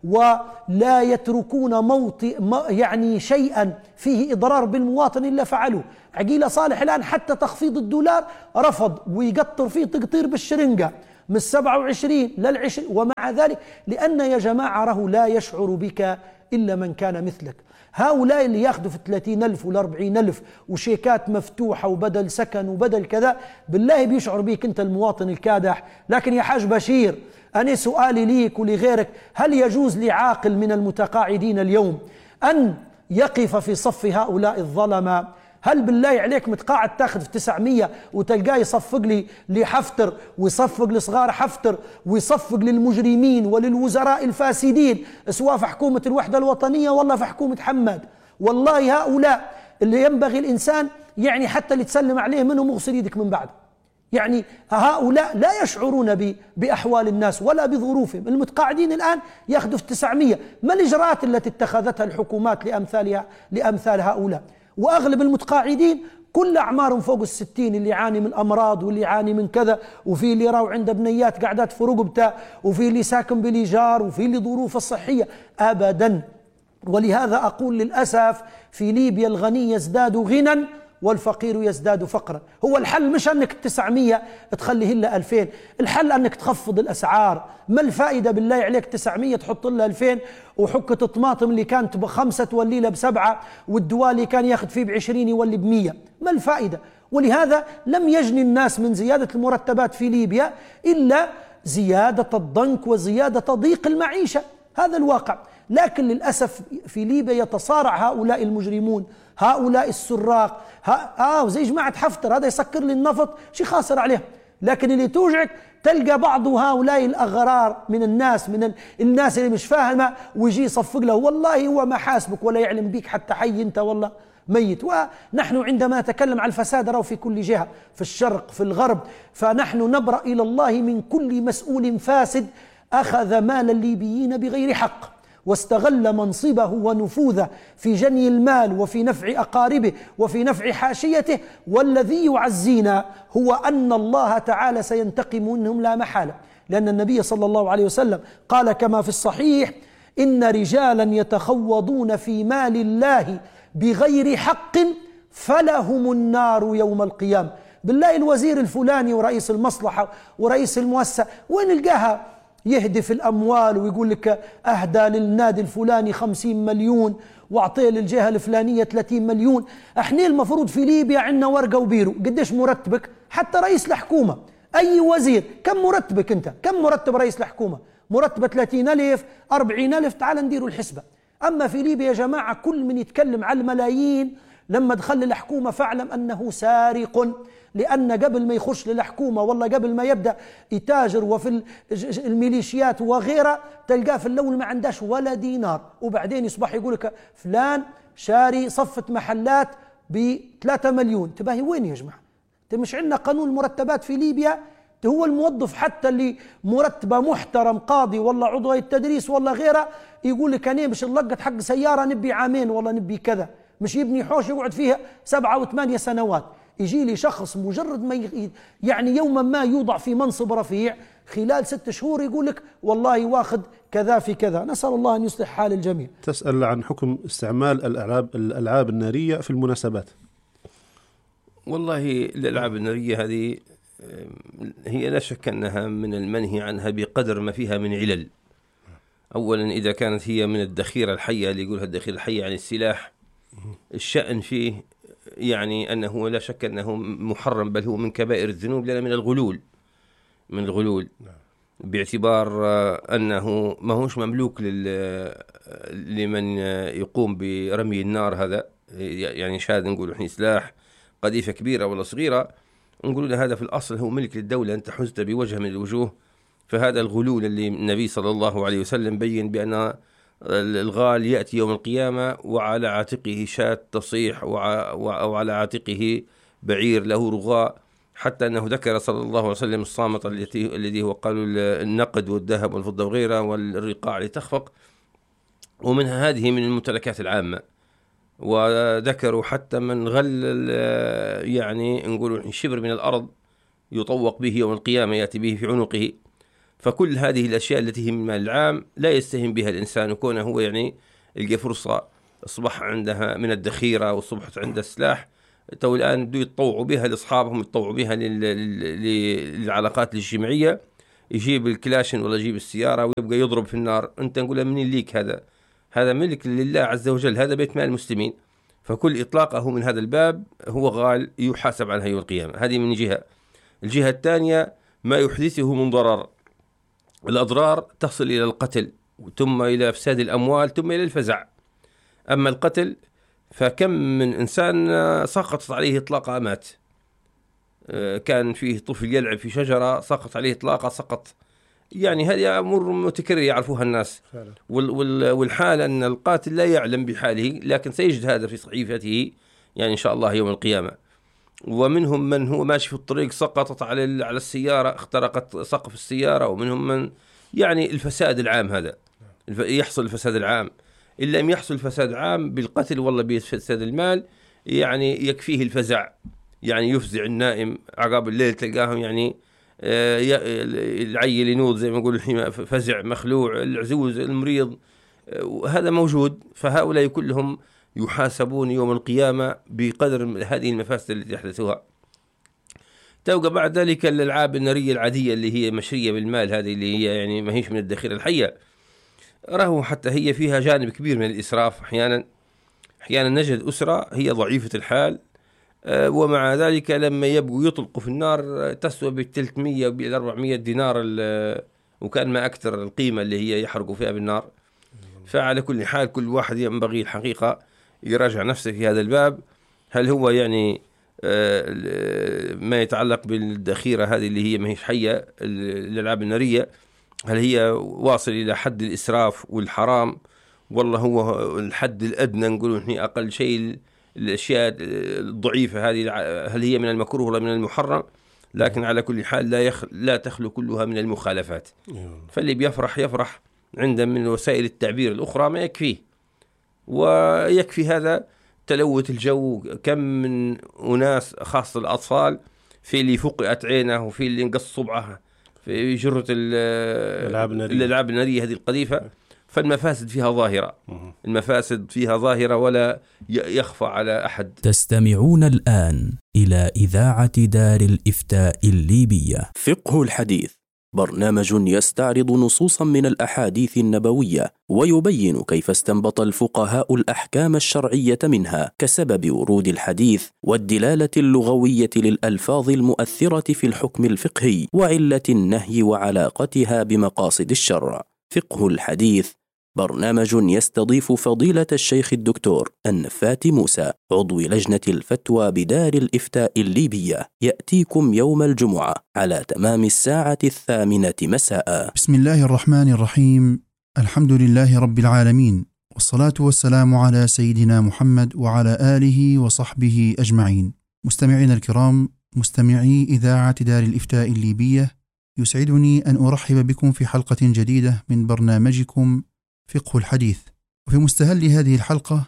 ولا يتركون يعني شيئا فيه إضرار بالمواطن إلا فعلوا. عقيلة صالح الآن حتى تخفيض الدولار رفض، ويقطر فيه تقطير بالشرنقة من 27 لل20، ومع ذلك لأن يا جماعة راه لا يشعر بك إلا من كان مثلك. هؤلاء اللي ياخذوا في 30,000 و40,000 وشيكات مفتوحة وبدل سكن وبدل كذا، بالله بيشعر بك أنت المواطن الكادح. لكن يا حاج بشير أنا سؤالي ليك ولغيرك، هل يجوز لعاقل من المتقاعدين اليوم أن يقف في صف هؤلاء الظلمة؟ هل بالله عليك متقاعد تاخذ في 900 وتلقاه يصفق لي لحفتر ويصفق لصغار حفتر ويصفق للمجرمين وللوزراء الفاسدين، سواء في حكومة الوحدة الوطنية ولا في حكومة حماد؟ والله هؤلاء اللي ينبغي الإنسان يعني حتى اللي تسلم عليه منهم مغسل يدك من بعد. يعني هؤلاء لا يشعرون بأحوال الناس ولا بظروفهم. المتقاعدين الآن ياخذوا في 900. ما الإجراءات التي اتخذتها الحكومات لأمثال هؤلاء؟ وأغلب المتقاعدين كل أعمارهم فوق 60، اللي يعاني من أمراض واللي يعاني من كذا، وفي اللي راو عنده بنيات قاعدات في رقبته، وفي اللي ساكن بالإيجار، وفي اللي ظروفه الصحية أبدا. ولهذا أقول للأسف في ليبيا الغني يزداد غنى والفقير يزداد فقرا. هو الحل مش أنك 900 تخليه إلا 2000، الحل أنك تخفض الأسعار. ما الفائدة بالله عليك 900 تحط لها 2000، وحكة الطماطم اللي كانت ب5 تولي لها ب7، والدواء اللي كان ياخذ فيه ب20 يولي ب100. ما الفائدة؟ ولهذا لم يجني الناس من زيادة المرتبات في ليبيا إلا زيادة الضنك وزيادة ضيق المعيشة، هذا الواقع. لكن للأسف في ليبيا يتصارع هؤلاء المجرمون، هؤلاء السراق، وزي جماعة حفتر هذا يسكر لي النفط شي خاسر عليه. لكن اللي توجعك تلقى بعض هؤلاء الأغرار من الناس الناس اللي مش فاهمة ويجي يصفق له، والله هو ما حاسبك ولا يعلم بيك حتى حي أنت والله ميت. ونحن عندما نتكلم عن الفساد نراه في كل جهة، في الشرق في الغرب، فنحن نبرأ إلى الله من كل مسؤول فاسد أخذ مال الليبيين بغير حق واستغل منصبه ونفوذه في جني المال وفي نفع أقاربه وفي نفع حاشيته. والذي يعزينا هو أن الله تعالى سينتقم منهم لا محالة، لأن النبي صلى الله عليه وسلم قال كما في الصحيح: إن رجالا يتخوضون في مال الله بغير حق فلهم النار يوم القيامة. بالله الوزير الفلاني ورئيس المصلحة ورئيس المؤسسة وين نلقاها يهدف الأموال ويقول لك أهدى للنادي الفلاني 50 مليون وأعطيه للجهة الفلانية 30 مليون. احنا المفروض في ليبيا عندنا ورقة وبيرو. قديش مرتبك؟ حتى رئيس الحكومة أي وزير كم مرتبك أنت؟ كم مرتب رئيس الحكومة؟ مرتبة 30,000 40,000. تعال نديروا الحسبة. أما في ليبيا يا جماعة كل من يتكلم على الملايين لما دخل الحكومة فاعلم أنه سارق، لأن قبل ما يخش للحكومة والله قبل ما يبدأ يتاجر وفي الميليشيات وغيرها تلقاه في الأول ما عندهش ولا دينار، وبعدين يصبح يقولك فلان شاري صفة محلات ب3 مليون. تباهي وين يا جماعة؟ مش عندنا قانون المرتبات في ليبيا؟ هو الموظف حتى اللي مرتبه محترم قاضي والله عضو التدريس والله غيره يقول لك أنا مش نلقط حق سيارة نبي عامين والله نبي كذا، مش يبني حوش يقعد فيها 7 و8 سنوات. يجي لي شخص مجرد ما يعني يوما ما يوضع في منصب رفيع خلال 6 شهور يقول لك والله واخذ كذا في كذا. نسأل الله أن يصلح حال الجميع. تسأل عن حكم استعمال الألعاب النارية في المناسبات. والله الألعاب النارية هذه هي لا شك أنها من المنهي عنها بقدر ما فيها من علل. أولا إذا كانت هي من الذخيرة الحية اللي يقولها الذخيرة الحية يعني السلاح، الشأن فيه يعني أنه لا شك أنه محرم، بل هو من كبائر الذنوب، لأنه من الغلول باعتبار أنه ما هوش مملوك لمن يقوم برمي النار. هذا يعني شاهد نقول إحنا سلاح قذيفة كبيرة ولا صغيرة، نقول هذا في الأصل هو ملك للدولة، أنت حزت بوجه من الوجوه. فهذا الغلول اللي النبي صلى الله عليه وسلم بين بأن الغال يأتي يوم القيامة وعلى عاتقه شاة تصيح أو على عاتقه بعير له رغاء، حتى أنه ذكر صلى الله عليه وسلم الصامت الذي هو قالوا النقد والذهب والفضة وغيرها والرقاع لتخفق، ومنها هذه من الممتلكات العامة. وذكروا حتى من غل يعني نقول شبر من الأرض يطوق به يوم القيامة يأتي به في عنقه. فكل هذه الأشياء التي هي من المال العام لا يستهين بها الإنسان، وكونه هو يعني يلقى فرصة أصبح عندها من الذخيرة وأصبحت عنده السلاح، تو الآن بدو يتطوعوا بها لأصحابهم، يتطوعوا بها للعلاقات الاجتماعية، يجيب الكلاشن ولا يجيب السيارة ويبقى يضرب في النار. أنت نقول منين ليك؟ هذا ملك لله عز وجل، هذا بيت مال المسلمين. فكل إطلاقه من هذا الباب هو غال يحاسب عنها يوم القيامة. هذه من جهة. الجهة الثانية ما يحدثه من ضرر، الأضرار تصل إلى القتل ثم إلى إفساد الأموال ثم إلى الفزع. أما القتل فكم من إنسان سقطت عليه إطلاقة مات، كان فيه طفل يلعب في شجرة سقط عليه إطلاقة سقط. يعني هذه أمور متكررة يعرفوها الناس. والحال أن القاتل لا يعلم بحاله، لكن سيجد هذا في صحيفته يعني إن شاء الله يوم القيامة. ومنهم من هو ماشي في الطريق سقطت على السيارة، اخترقت سقف السيارة. ومنهم من يعني الفساد العام، هذا يحصل الفساد العام. إن لم يحصل الفساد العام بالقتل والله بفساد المال يعني يكفيه الفزع، يعني يفزع النائم عقاب الليل تلقاهم يعني العيل ينوض زي ما نقول الحين فزع مخلوع، العزوز المريض، هذا موجود. فهؤلاء كلهم يحاسبون يوم القيامة بقدر هذه المفاسد التي يحدثوها. توقع بعد ذلك الألعاب النارية العادية اللي هي مشرية بالمال، هذه اللي هي يعني ما هيش من الذخيرة الحية، راهو حتى هي فيها جانب كبير من الإسراف. أحيانا نجد أسرة هي ضعيفة الحال، ومع ذلك لما يبقوا يطلقوا في النار تسوى ب300 وب400 دينار، وكان ما أكثر القيمة اللي هي يحرقوا فيها بالنار. فعلى كل حال كل واحد ينبغي الحقيقة يراجع نفسه في هذا الباب، هل هو يعني ما يتعلق بالذخيرة هذه اللي هي ما هيش حية، الألعاب النارية، هل هي واصل إلى حد الإسراف والحرام، والله هو الحد الأدنى نقول نحن أقل شيء الأشياء الضعيفة هذه، هل هي من المكروه ولا من المحرم؟ لكن على كل حال لا تخلو كلها من المخالفات. فاللي يفرح عنده من وسائل التعبير الأخرى ما يكفيه، ويكفي هذا تلوث الجو. كم من أناس خاصة الأطفال في اللي فقئت عينه وفي اللي انقص صبعه في جرة الألعاب النارية هذه القذيفة. فالمفاسد فيها ظاهرة ولا يخفى على أحد. تستمعون الآن إلى إذاعة دار الإفتاء الليبية. فقه الحديث برنامج يستعرض نصوصا من الأحاديث النبوية ويبين كيف استنبط الفقهاء الأحكام الشرعية منها كسبب ورود الحديث والدلالة اللغوية للألفاظ المؤثرة في الحكم الفقهي وعلة النهي وعلاقتها بمقاصد الشرع. فقه الحديث برنامج يستضيف فضيلة الشيخ الدكتور النفات موسى عضو لجنة الفتوى بدار الإفتاء الليبية، يأتيكم يوم الجمعة على تمام 8:00 مساء. بسم الله الرحمن الرحيم. الحمد لله رب العالمين، والصلاة والسلام على سيدنا محمد وعلى آله وصحبه أجمعين. مستمعين الكرام، مستمعي إذاعة دار الإفتاء الليبية، يسعدني أن أرحب بكم في حلقة جديدة من برنامجكم فقه الحديث. وفي مستهل هذه الحلقة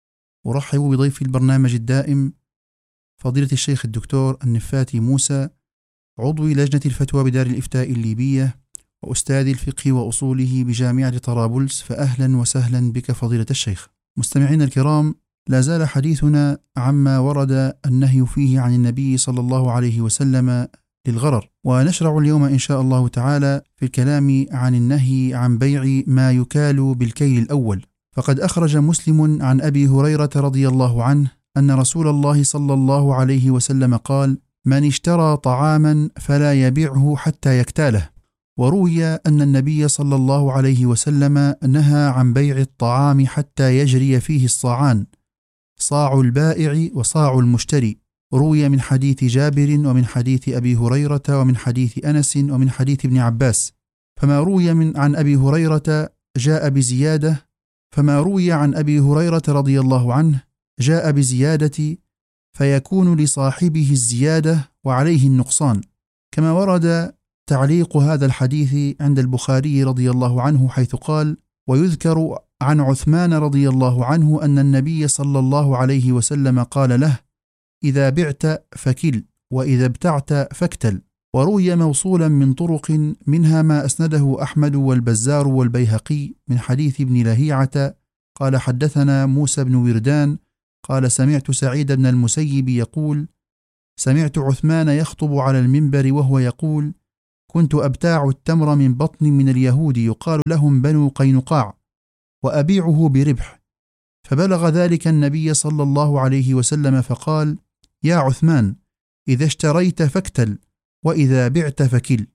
أرحب بضيف البرنامج الدائم فضيلة الشيخ الدكتور النفات موسى عضو لجنة الفتوى بدار الإفتاء الليبية وأستاذ الفقه وأصوله بجامعة طرابلس. فأهلا وسهلا بك فضيلة الشيخ. مستمعين الكرام، لا زال حديثنا عما ورد النهي فيه عن النبي صلى الله عليه وسلم للغرر، ونشرع اليوم إن شاء الله تعالى في الكلام عن النهي عن بيع ما يكال بالكيل الأول. فقد أخرج مسلم عن أبي هريرة رضي الله عنه أن رسول الله صلى الله عليه وسلم قال: من اشترى طعاما فلا يبيعه حتى يكتاله. وروي أن النبي صلى الله عليه وسلم نهى عن بيع الطعام حتى يجري فيه الصاعان، صاع البائع وصاع المشتري. روي من حديث جابر ومن حديث أبي هريرة ومن حديث أنس ومن حديث ابن عباس. فما روي عن أبي هريرة جاء بزيادة، فما روي عن أبي هريرة رضي الله عنه جاء بزيادة، فيكون لصاحبه الزيادة وعليه النقصان. كما ورد تعليق هذا الحديث عند البخاري رضي الله عنه حيث قال: ويذكر عن عثمان رضي الله عنه أن النبي صلى الله عليه وسلم قال له: إذا بعت فكل، وإذا ابتعت فاكتل. وروي موصولا من طرق منها ما أسنده أحمد والبزار والبيهقي من حديث ابن لهيعة قال: حدثنا موسى بن وردان قال: سمعت سعيد بن المسيب يقول: سمعت عثمان يخطب على المنبر وهو يقول: كنت أبتاع التمر من بطن من اليهود يقال لهم بنو قينقاع، وأبيعه بربح. فبلغ ذلك النبي صلى الله عليه وسلم فقال: يا عثمان، إذا اشتريت فاكتل، وإذا بعت فكل.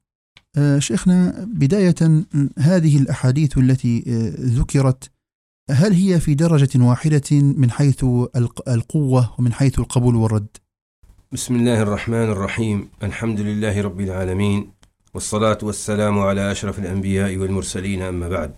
شيخنا، بداية هذه الأحاديث التي ذكرت هل هي في درجة واحدة من حيث القوة ومن حيث القبول والرد؟ بسم الله الرحمن الرحيم. الحمد لله رب العالمين، والصلاة والسلام على أشرف الأنبياء والمرسلين، أما بعد.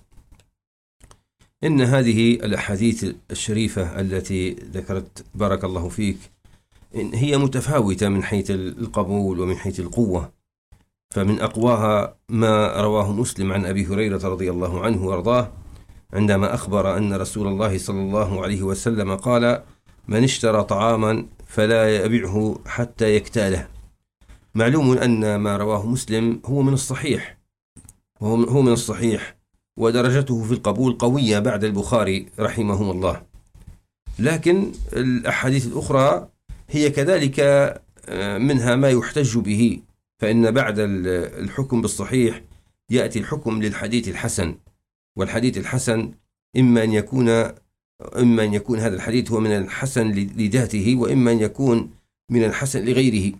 إن هذه الأحاديث الشريفة التي ذكرت بارك الله فيك هي متفاوتة من حيث القبول ومن حيث القوة. فمن أقواها ما رواه مسلم عن أبي هريرة رضي الله عنه وارضاه عندما أخبر أن رسول الله صلى الله عليه وسلم قال: من اشترى طعاما فلا يبيعه حتى يكتاله. معلوم أن ما رواه مسلم هو من الصحيح، هو من الصحيح، ودرجته في القبول قوية بعد البخاري رحمه الله. لكن الأحاديث الأخرى هي كذلك منها ما يحتج به، فإن بعد الحكم بالصحيح يأتي الحكم للحديث الحسن. والحديث الحسن إما أن يكون هذا الحديث هو من الحسن لذاته، وإما أن يكون من الحسن لغيره.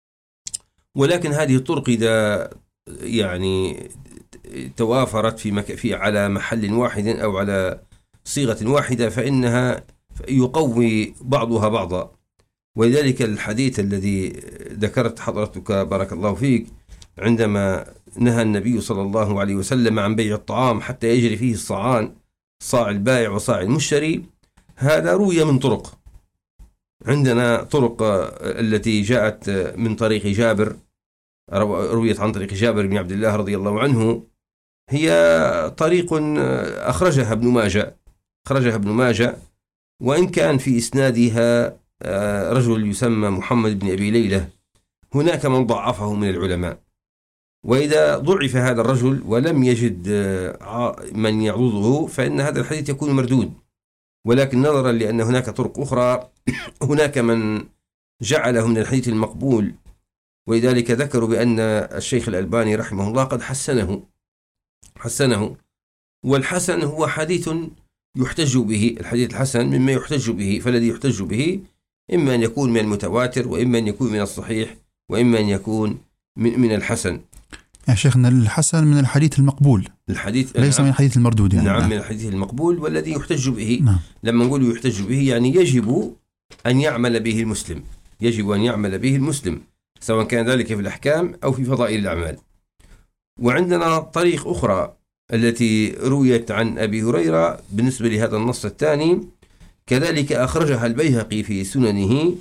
ولكن هذه الطرق إذا يعني توافرت في على محل واحد أو على صيغة واحدة فإنها يقوي بعضها بعضا. ولذلك الحديث الذي ذكرت حضرتك بارك الله فيك عندما نهى النبي صلى الله عليه وسلم عن بيع الطعام حتى يجري فيه الصاعان، صاع البائع وصاع المشتري، هذا روي من طرق. عندنا طرق التي جاءت من طريق جابر، رويت عن طريق جابر بن عبد الله رضي الله عنه، هي طريق أخرجها ابن ماجه، وإن كان في إسنادها رجل يسمى محمد بن أبي ليلى، هناك من ضعفه من العلماء. وإذا ضعف هذا الرجل ولم يجد من يعوضه فإن هذا الحديث يكون مردود. ولكن نظرا لأن هناك طرق أخرى هناك من جعله من الحديث المقبول، ولذلك ذكروا بأن الشيخ الألباني رحمه الله قد حسنه. والحسن هو حديث يحتج به، الحديث الحسن مما يحتج به، فالذي يحتج به إما أن يكون من المتواتر، وإما أن يكون من الصحيح، وإما أن يكون من الحسن. يا شيخنا الحسن من الحديث المقبول، الحديث ليس من الحديث المردود يعني. نعم، من الحديث المقبول والذي يحتج به. نعم. لما نقول يحتج به يعني يجب أن يعمل به المسلم، سواء كان ذلك في الأحكام أو في فضائل الأعمال. وعندنا طريق أخرى التي رويت عن أبي هريرة بالنسبة لهذا النص الثاني، كذلك أخرجها البيهقي في سننه،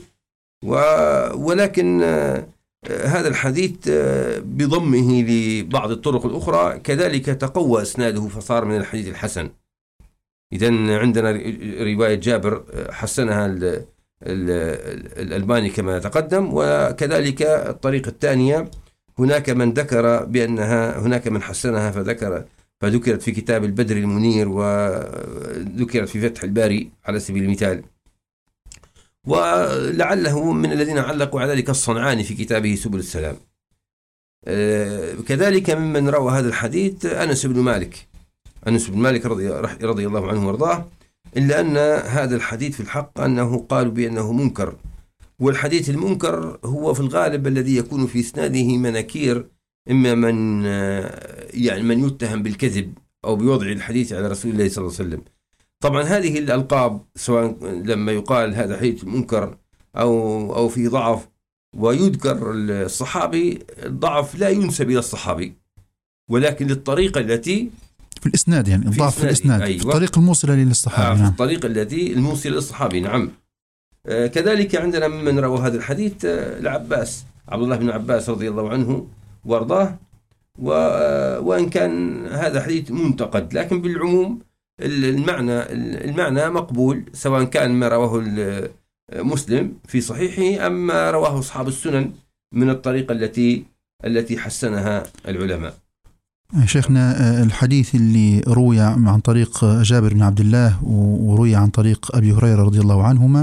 ولكن هذا الحديث بضمه لبعض الطرق الأخرى كذلك تقوى إسناده فصار من الحديث الحسن. إذن عندنا رواية جابر حسنها الألباني كما تقدم، وكذلك الطريقة الثانية هناك من ذكر بأنها، هناك من حسنها فذكرت في كتاب البدر المنير، وذكرت في فتح الباري على سبيل المثال. ولعله من الذين علقوا على ذلك الصنعاني في كتابه سبل السلام. كذلك ممن روى هذا الحديث أنس بن مالك رضي الله عنه وارضاه، إلا أن هذا الحديث في الحق أنه قالوا بأنه منكر. والحديث المنكر هو في الغالب الذي يكون في إسناده مناكير، إما من يتهم بالكذب أو بوضع الحديث على رسول الله صلى الله عليه وسلم. طبعا هذه الألقاب سواء لما يقال هذا حديث منكر أو في ضعف ويذكر الصحابي، الضعف لا ينسب إلى الصحابي، ولكن للطريقة التي في الإسناد، يعني الضعف في الإسناد، أيوة. في الطريق الموصلة للصحابي. في الطريق التي الموصلة للصحابي. نعم. كذلك عندنا من روى هذا الحديث عبد الله بن عباس رضي الله عنه وارضاه، وإن كان هذا حديث منتقد، لكن بالعموم المعنى مقبول، سواء كان ما رواه مسلم في صحيحه أم ما رواه أصحاب السنن من الطريقة التي حسنها العلماء. شيخنا الحديث اللي روي عن طريق جابر بن عبد الله وروي عن طريق أبي هريرة رضي الله عنهما،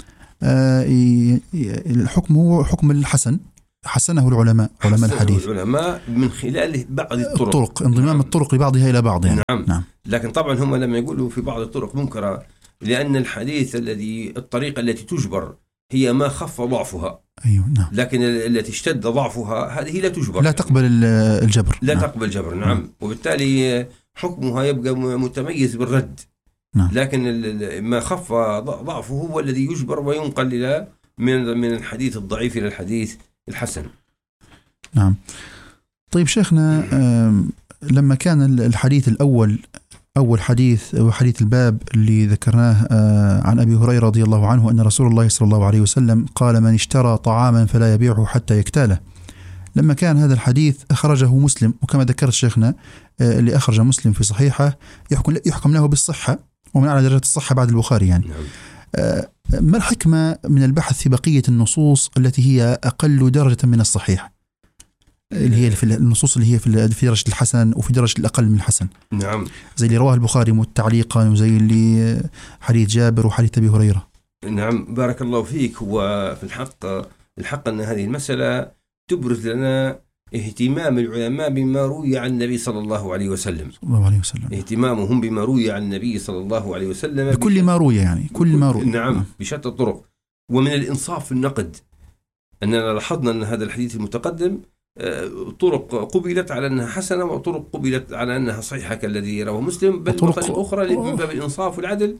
الحكم هو حكم الحسن، حسنه علماء الحديث، العلماء من خلال بعض الطرق، انضمام الطرق لبعضها إلى بعض يعني. نعم. لكن طبعا هم لما يقولوا في بعض الطرق منكرة، لأن الحديث الطريقة التي تجبر هي ما خف ضعفها. أيوة. نعم. لكن التي اشتد ضعفها هذه لا تجبر، لا تقبل الجبر. لا تقبل الجبر. نعم. وبالتالي حكمها يبقى متميز بالرد. نعم. لكن ما خف ضعفه هو الذي يجبر وينقل إلى من الحديث الضعيف إلى الحديث الحسن. نعم. طيب شيخنا، لما كان الحديث الأول أول حديث وحديث الباب اللي ذكرناه عن أبي هريرة رضي الله عنه أن رسول الله صلى الله عليه وسلم قال: من اشترى طعاما فلا يبيعه حتى يكتاله. لما كان هذا الحديث أخرجه مسلم، وكما ذكرت شيخنا اللي أخرج مسلم في صحيحه يحكم له بالصحة، ومن أعلى درجة الصحة بعد البخاري يعني. ما الحكمة من البحث في بقية النصوص التي هي أقل درجة من الصحيح، اللي هي في النصوص اللي هي في درجة الحسن وفي درجة الأقل من الحسن؟ نعم. زي اللي رواه البخاري متعليقا، وزي اللي حديث جابر وحديث أبي هريرة. نعم، بارك الله فيك. هو في الحق أن هذه المسألة تبرز لنا اهتمام العلماء بما روي عن النبي صلى الله عليه وسلم. اهتمامهم بما روي عن النبي صلى الله عليه وسلم بكل ما روي، يعني كل ما روي. نعم، بشتى الطرق. ومن الإنصاف في النقد أننا لاحظنا أن هذا الحديث المتقدم طرق قبلت على أنها حسنة، وطرق قبلت على أنها صحيحة كالذي رواه مسلم، بل طرق أخرى من باب الإنصاف والعدل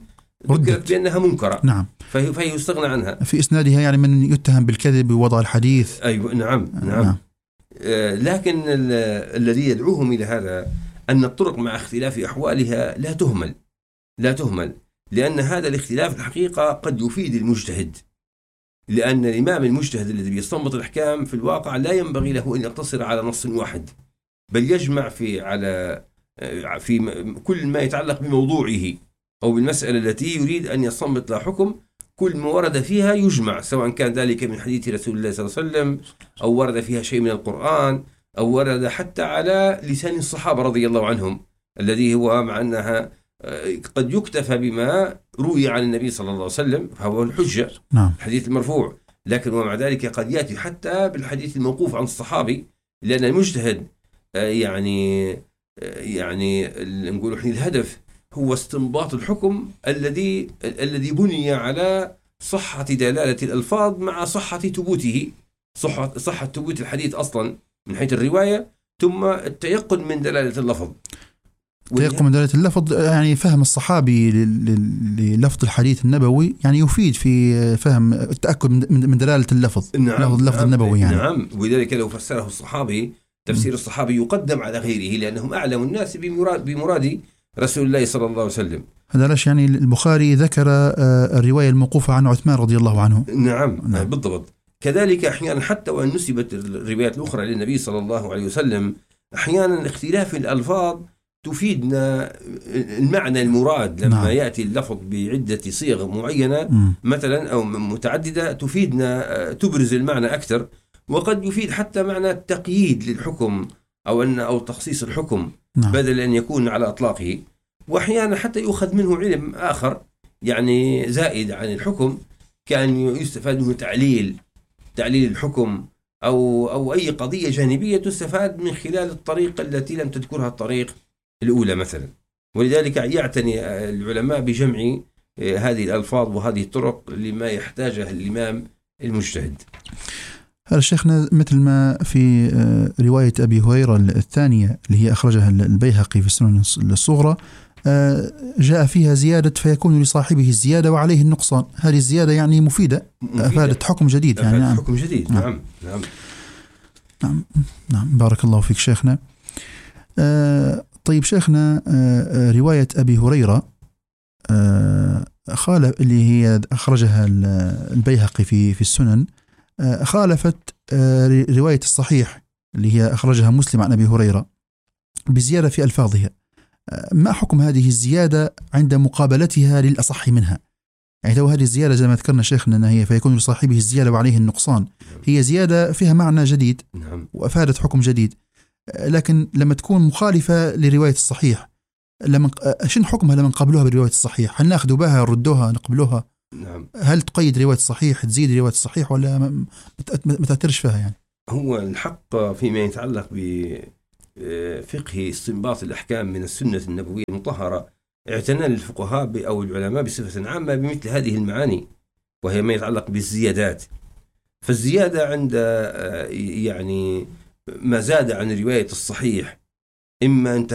ذكرت بأنها منكرة. نعم. فهي يستغنى عنها. في إسنادها يعني من يتهم بالكذب ووضع الحديث. أيوة نعم. لكن الذي يدعوهم إلى هذا أن الطرق مع اختلاف أحوالها لا تهمل، لأن هذا الاختلاف الحقيقة قد يفيد المجتهد، لأن الإمام المجتهد الذي بيستنبط الأحكام في الواقع لا ينبغي له أن يقتصر على نص واحد، بل يجمع في كل ما يتعلق بموضوعه أو بالمسألة التي يريد أن يستنبط لها حكم، كل ما ورد فيها يجمع، سواء كان ذلك من حديث رسول الله صلى الله عليه وسلم أو ورد فيها شيء من القرآن أو ورد حتى على لسان الصحابة رضي الله عنهم، الذي هو مع أنها قد يكتفى بما روي عن النبي صلى الله عليه وسلم فهو الحجة. نعم. الحديث المرفوع، لكن ومع ذلك قد يأتي حتى بالحديث الموقوف عن الصحابي، لأن المجتهد يعني نقول إحنا الهدف هو استنباط الحكم الذي بني على صحة دلالة الألفاظ مع صحة ثبوته، صحة ثبوت الحديث أصلا من حيث الرواية، ثم التيقن من دلالة اللفظ. تيقن من دلالة اللفظ يعني فهم الصحابي للفظ الحديث النبوي يعني يفيد في فهم التأكد من دلالة اللفظ. نعم. اللفظ النبوي يعني. نعم. ولذلك لو فسره الصحابي تفسير الصحابي يقدم على غيره، لأنهم أعلم الناس بمراد رسول الله صلى الله عليه وسلم. هذا ليش يعني البخاري ذكر الرواية الموقوفة عن عثمان رضي الله عنه. نعم. بالضبط. كذلك أحيانا حتى وأن نسبت الروايات الأخرى للنبي صلى الله عليه وسلم، أحيانا اختلاف الألفاظ تفيدنا المعنى المراد لما يأتي اللفظ بعدة صيغ معينة مثلا أو متعددة، تفيدنا تبرز المعنى أكثر، وقد يفيد حتى معنى التقييد للحكم أو تخصيص الحكم بدل أن يكون على أطلاقه. وأحيانا حتى يؤخذ منه علم آخر يعني زائد عن الحكم، كان يستفاد منه تعليل الحكم أو أي قضية جانبية تستفاد من خلال الطريقة التي لم تذكرها الطريق الأولى مثلا. ولذلك يعتني العلماء بجمع هذه الألفاظ وهذه الطرق لما يحتاجه الإمام المجتهد. هذا شيخنا مثل ما في رواية أبي هريرة الثانية اللي هي أخرجها البيهقي في السنن الصغرى، جاء فيها زيادة فيكون لصاحبه الزيادة وعليه النقصان. هذه الزيادة يعني مفيدة. أفادت حكم جديد يعني. نعم. حكم جديد. نعم. نعم. نعم. نعم. بارك الله فيك شيخنا. طيب شيخنا، رواية أبي هريرة اللي هي أخرجها البيهقي في السنن خالفت رواية الصحيح اللي هي أخرجها مسلم عن أبي هريرة بزيادة في ألفاظها. ما حكم هذه الزيادة عند مقابلتها للأصح منها؟ يعني لو هذه الزيادة زي ما ذكرنا شيخنا أنها هي فيكون لصاحبه الزيادة وعليه النقصان، هي زيادة فيها معنى جديد وأفادت حكم جديد، لكن لما تكون مخالفة لرواية الصحيح شن حكمها لما نقبلوها برواية الصحيح؟ هل نأخذ بها نردوها نقبلوها؟ نعم. هل تقيد رواية الصحيح تزيد رواية الصحيح ولا ما تأثرش فيها يعني؟ هو الحق فيما يتعلق بفقه استنباط الأحكام من السنة النبوية المطهرة، اعتنى الفقهاء أو العلماء بصفة عامة بمثل هذه المعاني، وهي ما يتعلق بالزيادات. فالزيادة عند يعني ما زاد عن رواية الصحيح إما أن